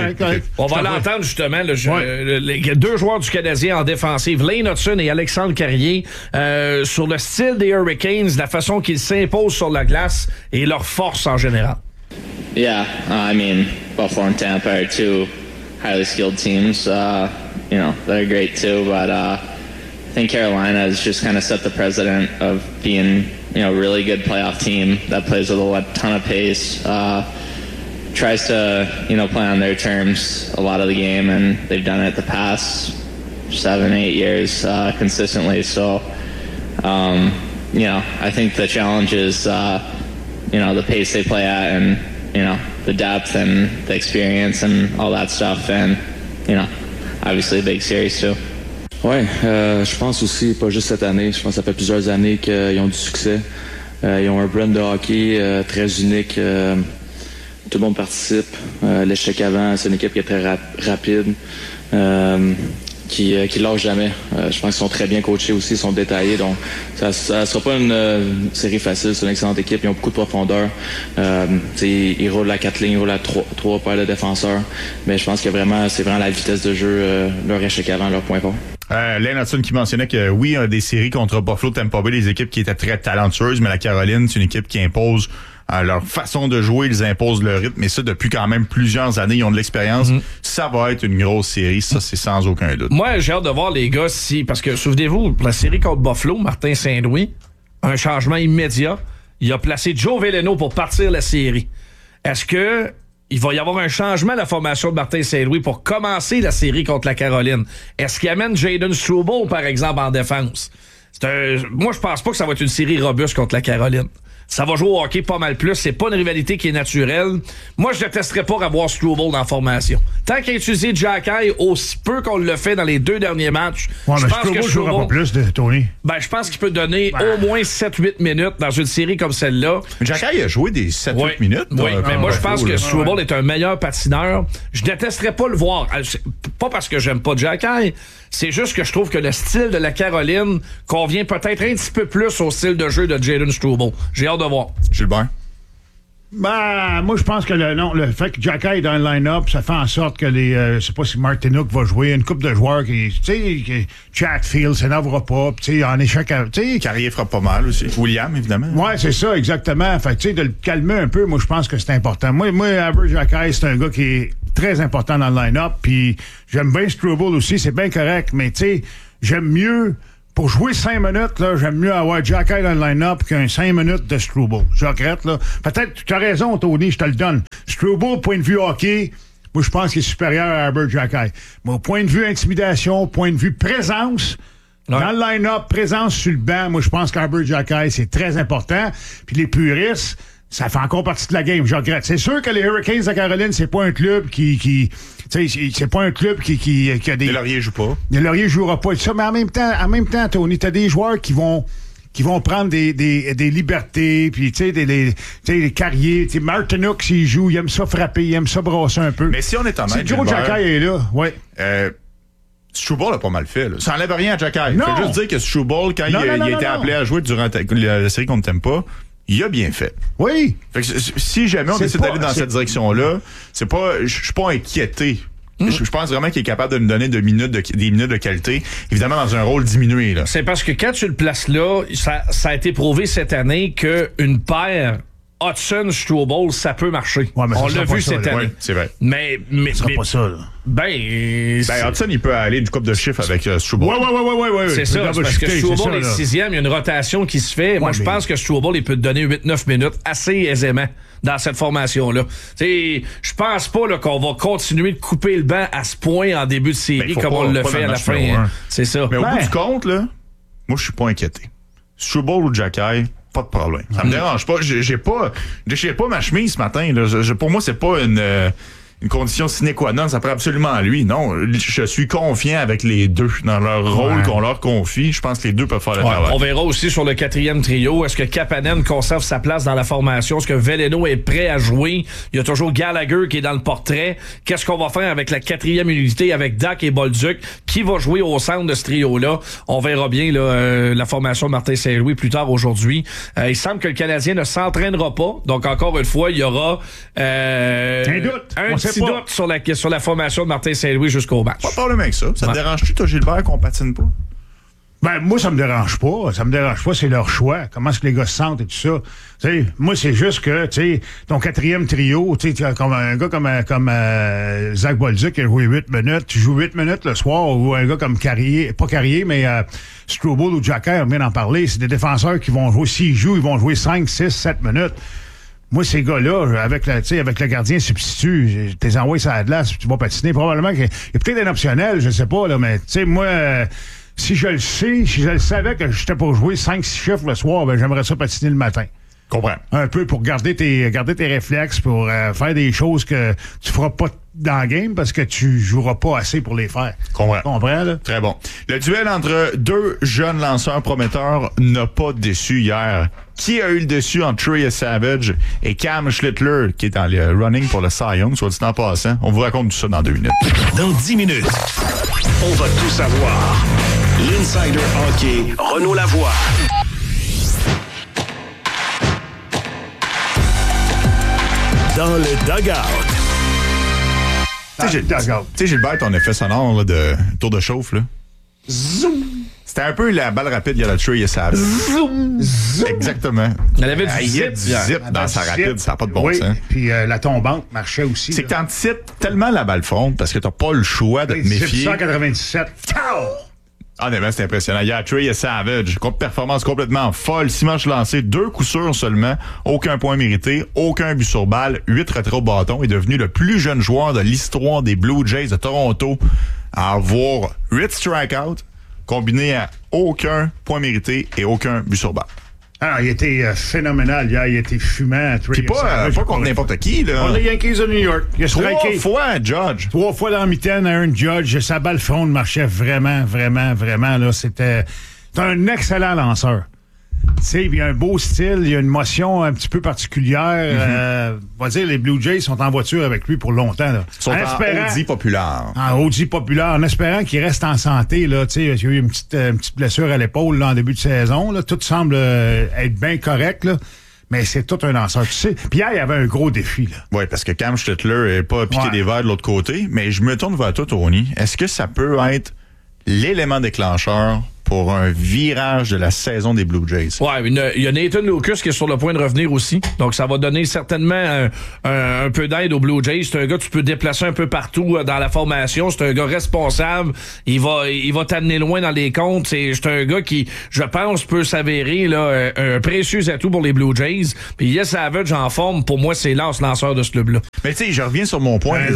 On va l'entendre justement. Là, je, ouais. Les deux joueurs du Canadien en défensive, Lane Hudson et Alexandre Carrier, euh, sur le style des Hurricanes, la façon qu'ils s'imposent sur la glace et leur force en général. Yeah, uh, I mean, Buffalo and Tampa are two highly skilled teams, uh, you know, that are great too. But uh, I think Carolina has just kind of set the precedent of being, you know, a really good playoff team that plays with a ton of pace, uh, tries to, you know, play on their terms a lot of the game, and they've done it the past seven, eight years uh, consistently. So, um, you know, I think the challenge is, uh, you know, the pace they play at, and, you know, the depth and the experience and all that stuff, and, you know, obviously a big series too. Ouais, euh, je pense aussi, pas juste cette année, je pense que ça fait plusieurs années qu'ils ont du succès. Euh, ils ont un brand de hockey euh, très unique. Euh, tout le monde participe. Euh, l'échec avant, c'est une équipe qui est très rap- rapide, euh, qui, euh, qui lâche jamais. Euh, je pense qu'ils sont très bien coachés aussi, ils sont détaillés. Donc, ça ne sera pas une euh, série facile. C'est une excellente équipe. Ils ont beaucoup de profondeur. Euh, ils roulent à quatre lignes, ils roulent à trois, trois paires de défenseurs. Mais je pense que vraiment, c'est vraiment la vitesse de jeu, euh, leur échec avant, leur point fort. Euh, Lane Hudson qui mentionnait que oui, il y a des séries contre Buffalo, Tampa Bay, des équipes qui étaient très talentueuses, mais la Caroline, c'est une équipe qui impose euh, leur façon de jouer, ils imposent le rythme, et ça depuis quand même plusieurs années, ils ont de l'expérience. Mm-hmm. Ça va être une grosse série, ça c'est sans aucun doute. Moi, j'ai hâte de voir les gars si, parce que souvenez-vous, la série contre Buffalo, Martin Saint-Louis, un changement immédiat, il a placé Joe Veleno pour partir la série. Est-ce que il va y avoir un changement à la formation de Martin Saint-Louis pour commencer la série contre la Caroline? Est-ce qu'il amène Jaden Struble, par exemple, en défense? C'est un... Moi, je pense pas que ça va être une série robuste contre la Caroline. Ça va jouer au hockey pas mal plus. C'est pas une rivalité qui est naturelle. Moi, je détesterais pas avoir Struble dans la formation. Tant qu'il a utilisé Jacky aussi peu qu'on le fait dans les deux derniers matchs, ouais, je mais pense Struble que Struble jouera pas plus de Tony. Ben, je pense qu'il peut donner ben. au moins sept huit minutes dans une série comme celle-là. Mais Jacky a joué des sept huit oui. minutes. Oui, euh, mais moi, je pense que Struble ouais. est un meilleur patineur. Je détesterais pas le voir. Pas parce que j'aime pas Jacky. C'est juste que je trouve que le style de la Caroline convient peut-être un petit peu plus au style de jeu de Jaden Struble. J'ai hâte de voir. Gilbert? Ben, moi, je pense que le, non, le fait que Jacky est dans le line-up, ça fait en sorte que les. Euh, je sais pas si Martinook va jouer, une couple de joueurs qui. Tu sais, Chatfield, ça n'aura pas. Tu sais, en échec à. Carrier fera pas mal aussi. William, évidemment. Ouais, c'est ça, exactement. Fait tu sais, de le calmer un peu, moi, je pense que c'est important. Moi, moi Albert Jacky, c'est un gars qui est très important dans le line-up. Puis j'aime bien Struble aussi, c'est bien correct. Mais tu sais, j'aime mieux. Pour jouer cinq minutes, là, j'aime mieux avoir Jacky dans le line-up qu'un cinq minutes de Struble. Je regrette, là. Peut-être, tu as raison, Tony, je te le donne. Struble, point de vue hockey, moi, je pense qu'il est supérieur à Albert Jacky. Mais au point de vue intimidation, point de vue présence, ouais. dans le line-up, présence sur le banc, moi, je pense qu'Albert Jacky, c'est très important. Puis les puristes, ça fait encore partie de la game. Je regrette. C'est sûr que les Hurricanes de Caroline, c'est pas un club qui... qui tu sais, c'est pas un club qui, qui, qui a des... Les Lauriers jouent pas. Les Lauriers jouera pas. Ça, mais en même temps, en même temps, Tony, t'as des joueurs qui vont... qui vont prendre des, des, des libertés, puis tu sais, des, des, des carrières. Tu sais, Martinook, s'il joue, il aime ça frapper, il aime ça brasser un peu. Mais si on est honnête, si Joe Jacky est là, ouais. Euh, Struble a pas mal fait, là. Ça enlève rien à Jacky. Non. Faut juste dire que Struble, quand non, il, non, il non, a été non, appelé non. à jouer durant ta, la, la série qu'on ne t'aime pas, il a bien fait. Oui. Fait que si jamais on c'est décide pas, d'aller dans c'est... cette direction-là, c'est pas, je suis pas inquiété. Mm. Je, je pense vraiment qu'il est capable de nous donner de minutes de, des minutes de qualité, évidemment dans un rôle diminué. Là. C'est parce que quand tu le places là, ça, ça a été prouvé cette année qu'une paire Hudson-Struble, ça peut marcher. Ouais, on l'a vu ça, cette là. année. Ouais, c'est vrai. Mais, mais, ça sera mais pas ça, là. Ben, ben Hudson, il peut aller du couple de chiffres avec euh, Struble. Ouais, ouais, ouais, ouais, ouais. C'est ça, c'est parce que Struble est sixième, il y a une rotation qui se fait. Ouais, Moi, je mais... pense que Struble, il peut te donner huit neuf minutes assez aisément dans cette formation-là. Tu sais, je pense pas là, qu'on va continuer de couper le banc à ce point en début de série ben, comme pas, on le fait à la fin. Hein. C'est ça. Mais ben. au bout du compte, là, moi, je suis pas inquiété. Struble ou Jacky, pas de problème. Ça me mmh. dérange pas. J'ai, j'ai pas, j'ai pas ma chemise ce matin. Là. Je, je, pour moi, c'est pas une, euh, une condition sine qua non. Ça prend absolument à lui. Non, je suis confiant avec les deux dans leur rôle ouais. qu'on leur confie. Je pense que les deux peuvent faire le ouais. travail. On verra aussi sur le quatrième trio. Est-ce que Kapanen conserve sa place dans la formation? Est-ce que Veleno est prêt à jouer? Il y a toujours Gallagher qui est dans le portrait. Qu'est-ce qu'on va faire avec la quatrième unité avec Dak et Bolduc? Qui va jouer au centre de ce trio-là? On verra bien là, euh, la formation de Martin Saint-Louis plus tard aujourd'hui. Euh, il semble que le Canadien ne s'entraînera pas. Donc, encore une fois, il y aura euh, un doute. Un petit doute sur la, sur la formation de Martin Saint-Louis jusqu'au match. Pas de problème avec ça. Ça ouais. te dérange-tu, toi, Gilbert, qu'on patine pas? Ben, moi, ça me dérange pas. Ça me dérange pas, c'est leur choix. Comment est-ce que les gars se sentent et tout ça. T'sais, moi, c'est juste que, tu sais, ton quatrième trio, tu sais, comme un gars comme, comme euh, Zach Bolduc qui a joué huit minutes, tu joues huit minutes le soir, ou un gars comme Carrier, pas Carrier, mais euh, Strobel ou Jacker, on vient d'en parler, c'est des défenseurs qui vont jouer, s'ils jouent, ils vont jouer cinq, six, sept minutes. Moi, ces gars-là, avec le, avec le gardien substitut, t'es envoyé sur la glace, tu vas patiner. Probablement qu'il y a peut-être un optionnel, je sais pas, là, mais tu sais, moi... Euh, si je le sais, si je le savais que j'étais pour jouer cinq six chiffres le soir, ben j'aimerais ça patiner le matin. Comprends. Un peu pour garder tes garder tes réflexes, pour euh, faire des choses que tu feras pas dans le game parce que tu joueras pas assez pour les faire. Comprends. Comprends, là? Très bon. Le duel entre deux jeunes lanceurs prometteurs n'a pas déçu hier. Qui a eu le dessus entre Trey Savage et Cam Schlittler, qui est dans le running pour le Cy Young, soit dit en passant? On vous raconte tout ça dans deux minutes. Dans dix minutes, on va tout savoir. L'Insider Hockey, Renaud Lavoie. Dans le dugout. Tu sais, Gilbert, ton effet sonore là, de tour de chauffe, là. Zoom! C'était un peu la balle rapide, il y a la Trey et Savage. Zoom! Zoom! Exactement. Elle avait du ah, zip, du zip dans dans sa zip. rapide, ça n'a pas de bon oui, sens. Puis euh, la tombante marchait aussi. C'est que t'anticipes tellement la balle fronde parce que t'as pas le choix de te méfier. cent quatre-vingt-dix-sept. Honnêtement, c'est impressionnant. Il y a Trey et Savage. Performance complètement folle. Six matchs lancés, deux coups sûrs seulement. Aucun point mérité, aucun but sur balle, huit retraits au bâton. Il est devenu le plus jeune joueur de l'histoire des Blue Jays de Toronto à avoir huit strikeouts, combiné à aucun point mérité et aucun but sur balle. Ah, il était euh, phénoménal hier, il était fumant. Puis pas, euh, pas contre n'importe qui, là. On les Yankees de New York. Il a Trois striké. fois, Judge. Trois fois dans la mitaine, Aaron Judge. Sa balle fronde marchait vraiment, vraiment, vraiment. Là, c'était c'est un excellent lanceur. Tu sais, il y a un beau style, il y a une motion un petit peu particulière. Mm-hmm. euh, on va dire, les Blue Jays sont en voiture avec lui pour longtemps. Là. Ils sont en, en Audi populaire. En Audi populaire, en espérant qu'il reste en santé. Là, tu sais, il y a eu une petite, une petite blessure à l'épaule là, en début de saison. Là. Tout semble euh, être bien correct, là. Mais c'est tout un lanceur, tu sais. Puis hier, il y avait un gros défi, là. Oui, parce que Cam Schlittler n'est pas piqué ouais. des verres de l'autre côté. Mais je me tourne vers toi, Tony. Est-ce que ça peut être l'élément déclencheur pour un virage de la saison des Blue Jays? Ouais, il y a Nathan Lucas qui est sur le point de revenir aussi. Donc, ça va donner certainement un, un, un peu d'aide aux Blue Jays. C'est un gars que tu peux déplacer un peu partout dans la formation. C'est un gars responsable. Il va il va t'amener loin dans les comptes. C'est, c'est un gars qui, je pense, peut s'avérer là un, un précieux atout pour les Blue Jays. Puis Yes Savage en forme, pour moi, c'est lance-lanceur de ce club-là. Mais tu sais, je reviens sur mon point.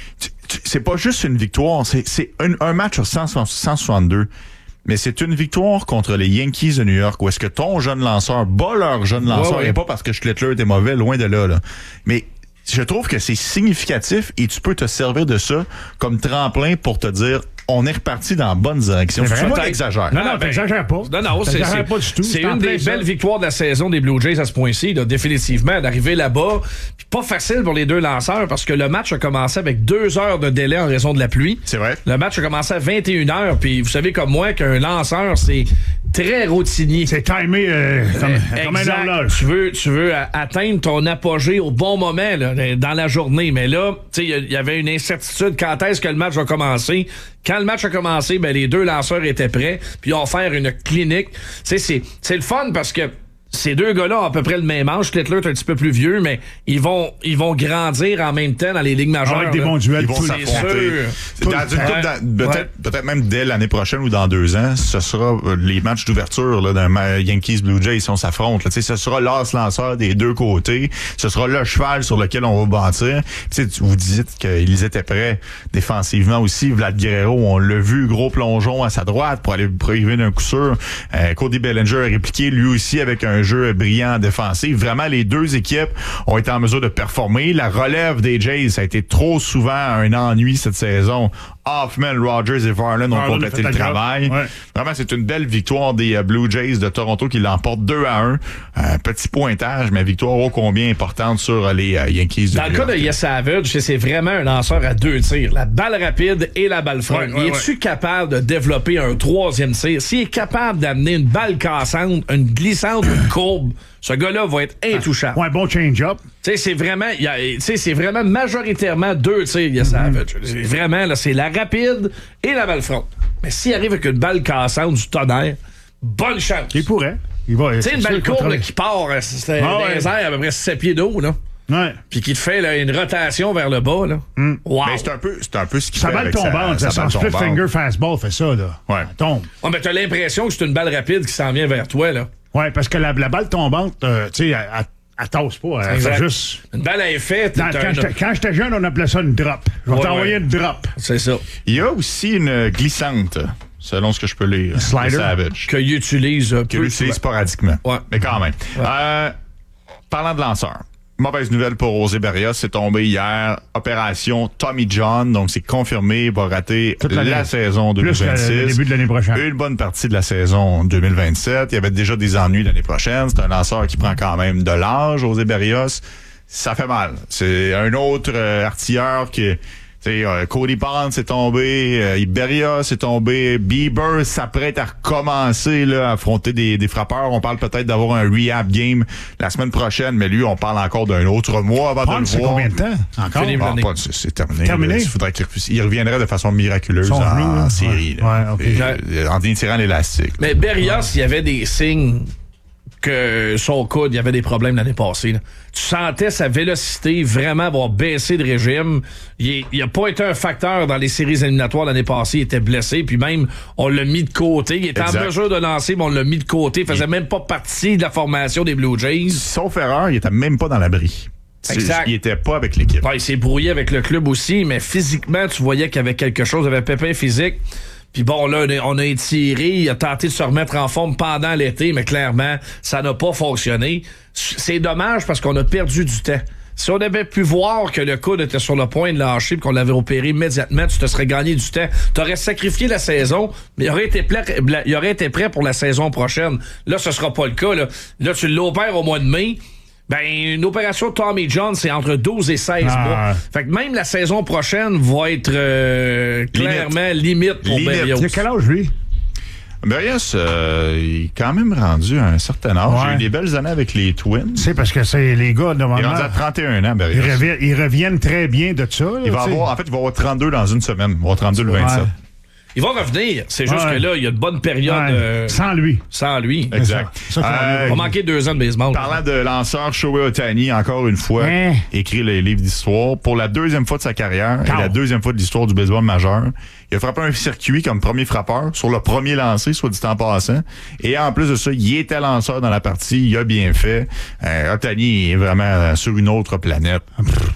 C'est pas juste une victoire. C'est, c'est un, un match sur cent soixante-deux. Mais c'est une victoire contre les Yankees de New York où est-ce que ton jeune lanceur bat leur jeune lanceur. Ouais, ouais. Et pas parce que Schlittler était mauvais, loin de là, là. Mais je trouve que c'est significatif et tu peux te servir de ça comme tremplin pour te dire on est reparti dans la bonne direction. C'est moi t'exagères. Non, non, t'exagères pas. Non, non, c'est, c'est, pas du tout. C'est une des belles victoires de la saison des Blue Jays à ce point-ci, là, définitivement, d'arriver là-bas. Puis pas facile pour les deux lanceurs parce que le match a commencé avec deux heures de délai en raison de la pluie. C'est vrai. Le match a commencé à vingt et une heures. Puis vous savez comme moi qu'un lanceur, c'est très routinier. C'est timé euh, comme, euh, comme un horloge. Tu veux, tu veux atteindre ton apogée au bon moment là, dans la journée. Mais là, tu sais, il y avait une incertitude. Quand est-ce que le match va commencer? Quand le match a commencé, ben les deux lanceurs étaient prêts, puis ils ont offert une clinique. Tu sais, c'est, c'est le fun parce que ces deux gars-là ont à peu près le même âge. Schlittler est un petit peu plus vieux, mais ils vont ils vont grandir en même temps dans les ligues majeures. Avec des là. bons duels. Ils vont s'affronter. Dans une coupe, dans, peut-être, ouais. peut-être même dès l'année prochaine ou dans deux ans, ce sera les matchs d'ouverture là, d'un Yankees Blue Jays si on s'affronte. Là. Ce sera l'as-lanceur des deux côtés. Ce sera le cheval sur lequel on va bâtir. Puis, vous dites qu'ils étaient prêts défensivement aussi. Vlad Guerrero, on l'a vu, gros plongeon à sa droite pour aller priver d'un coup sûr. Euh, Cody Bellinger a répliqué lui aussi avec un jeu brillant en défensive. Vraiment, les deux équipes ont été en mesure de performer. La relève des Jays, ça a été trop souvent un ennui cette saison. Hoffman, Rogers et Varland ont Varland complété le travail. Ouais. Vraiment, c'est une belle victoire des Blue Jays de Toronto qui l'emportent deux à un. Euh, petit pointage, mais victoire ô combien importante sur les euh, Yankees de Dans le cas de Yes Savage, c'est vraiment un lanceur à deux tirs. La balle rapide et la balle fronde. Ouais, ouais, es-tu ouais. capable de développer un troisième tir? S'il est capable d'amener une balle cassante, une glissante, une courbe, ce gars-là va être intouchable. Ouais, bon change-up. Tu sais, c'est vraiment, y a, c'est vraiment majoritairement deux tirs, Yes Savage. Mm-hmm. Vraiment, là, c'est la rapide et la balle front. Mais s'il arrive avec une balle cassante du tonnerre, bonne chance. Il pourrait. Il va. Tu sais, une balle courbe là, qui part, c'était ah, dans ouais. les airs à peu près sept pieds d'eau, là. Ouais. Puis qui te fait là, une rotation vers le bas, là. Mm. Wow. Mais c'est un peu, c'est un peu ce qu'il Sa fait balle avec tombante, sa, ça, sa son balle split tombante. finger fastball fait ça, là. Ouais. Ça tombe. Ouais, mais t'as l'impression que c'est une balle rapide qui s'en vient vers toi, là. Ouais, parce que la, la balle tombante, euh, tu sais, elle, elle, elle tasse pas. Elle Exact. fait juste. Une balle à effet, t'es Dans- un- quand j'étais- quand j'étais jeune, on appelait ça une drop. Je vais Ouais, t'envoyer ouais. une drop. C'est ça. Il y a aussi une glissante, selon ce que je peux lire. Slider. de Savage. Qu'il utilise euh, Qu'il peu utilise souvent. sporadiquement. Ouais. Mais quand même. Euh, parlant de lanceur. Mauvaise nouvelle pour José Berrios, c'est tombé hier. Opération Tommy John, donc c'est confirmé, il va rater Toute la l'année. saison deux mille Plus vingt-six. le, le début de l'année prochaine. Une bonne partie de la saison deux mille vingt-sept. Il y avait déjà des ennuis l'année prochaine. C'est un lanceur qui prend quand même de l'âge, José Berrios. Ça fait mal. C'est un autre euh, artilleur qui... T'sais, euh, Cody Pond s'est tombé, euh, Berrios s'est tombé, Bieber s'apprête à recommencer là, à affronter des, des frappeurs. On parle peut-être d'avoir un rehab game la semaine prochaine, mais lui, on parle encore d'un autre mois avant Pond, de le c'est voir. combien de temps? Encore? Fini. Ah, l'année. pas- c'est, c'est terminé. Terminé? là. Il faudrait qu'il il reviendrait de façon miraculeuse Son en, genou, là. en série. Ouais. là. Ouais, ok. Et, euh, en étirant l'élastique. Mais Berrios, il y avait des signes que son coude, il y avait des problèmes l'année passée. Là. Tu sentais sa vélocité vraiment avoir baissé de régime. Il n'a pas été un facteur dans les séries éliminatoires l'année passée. Il était blessé, puis même, on l'a mis de côté. Il était Exact. en mesure de lancer, mais on l'a mis de côté. Il faisait Il- même pas partie de la formation des Blue Jays. Sauf erreur, il était même pas dans l'abri. C'est- Exact. Il était pas avec l'équipe. Ouais, il s'est brouillé avec le club aussi, mais physiquement, tu voyais qu'il y avait quelque chose, il y avait pépin physique. Puis bon, là, on a, on a étiré, il a tenté de se remettre en forme pendant l'été, mais clairement, ça n'a pas fonctionné. C'est dommage parce qu'on a perdu du temps. Si on avait pu voir que le coude était sur le point de lâcher et qu'on l'avait opéré immédiatement, tu te serais gagné du temps. Tu aurais sacrifié la saison, mais il aurait été prêt, il aurait été prêt pour la saison prochaine. Là, ce sera pas le cas. Là, là tu l'opères au mois de mai. Ben, une opération de Tommy John, c'est entre douze et seize Ah. mois. Fait que même la saison prochaine va être euh, clairement limite, pour Limite. Berrios. Il a quel âge, lui? Berrios, euh, il est quand même rendu à un certain âge. Ouais. Il a eu des belles années avec les Twins. C'est parce que c'est les gars, Il est normalement. rendu à trente et un ans, Ils Berrios. reviennent, ils reviennent très bien de ça. Là, Il va tu sais. avoir, en fait, il va avoir trente-deux dans une semaine. Il va avoir trente-deux le vingt-sept. Ouais. Il va revenir. C'est juste Ouais. que là, il y a de bonnes périodes Ouais. euh, Sans lui. sans lui. Exact. Ça, ça, Euh, Il va manquer deux ans de baseball. Parlant de lanceur, Shohei Ohtani, encore une fois, Hein? écrit les livres d'histoire. Pour la deuxième fois de sa carrière Quand? et la deuxième fois de l'histoire du baseball majeur, il a frappé un circuit comme premier frappeur sur le premier lancé, soit dit en passant. Et en plus de ça, il était lanceur dans la partie. Il a bien fait. Euh, Ohtani est vraiment sur une autre planète.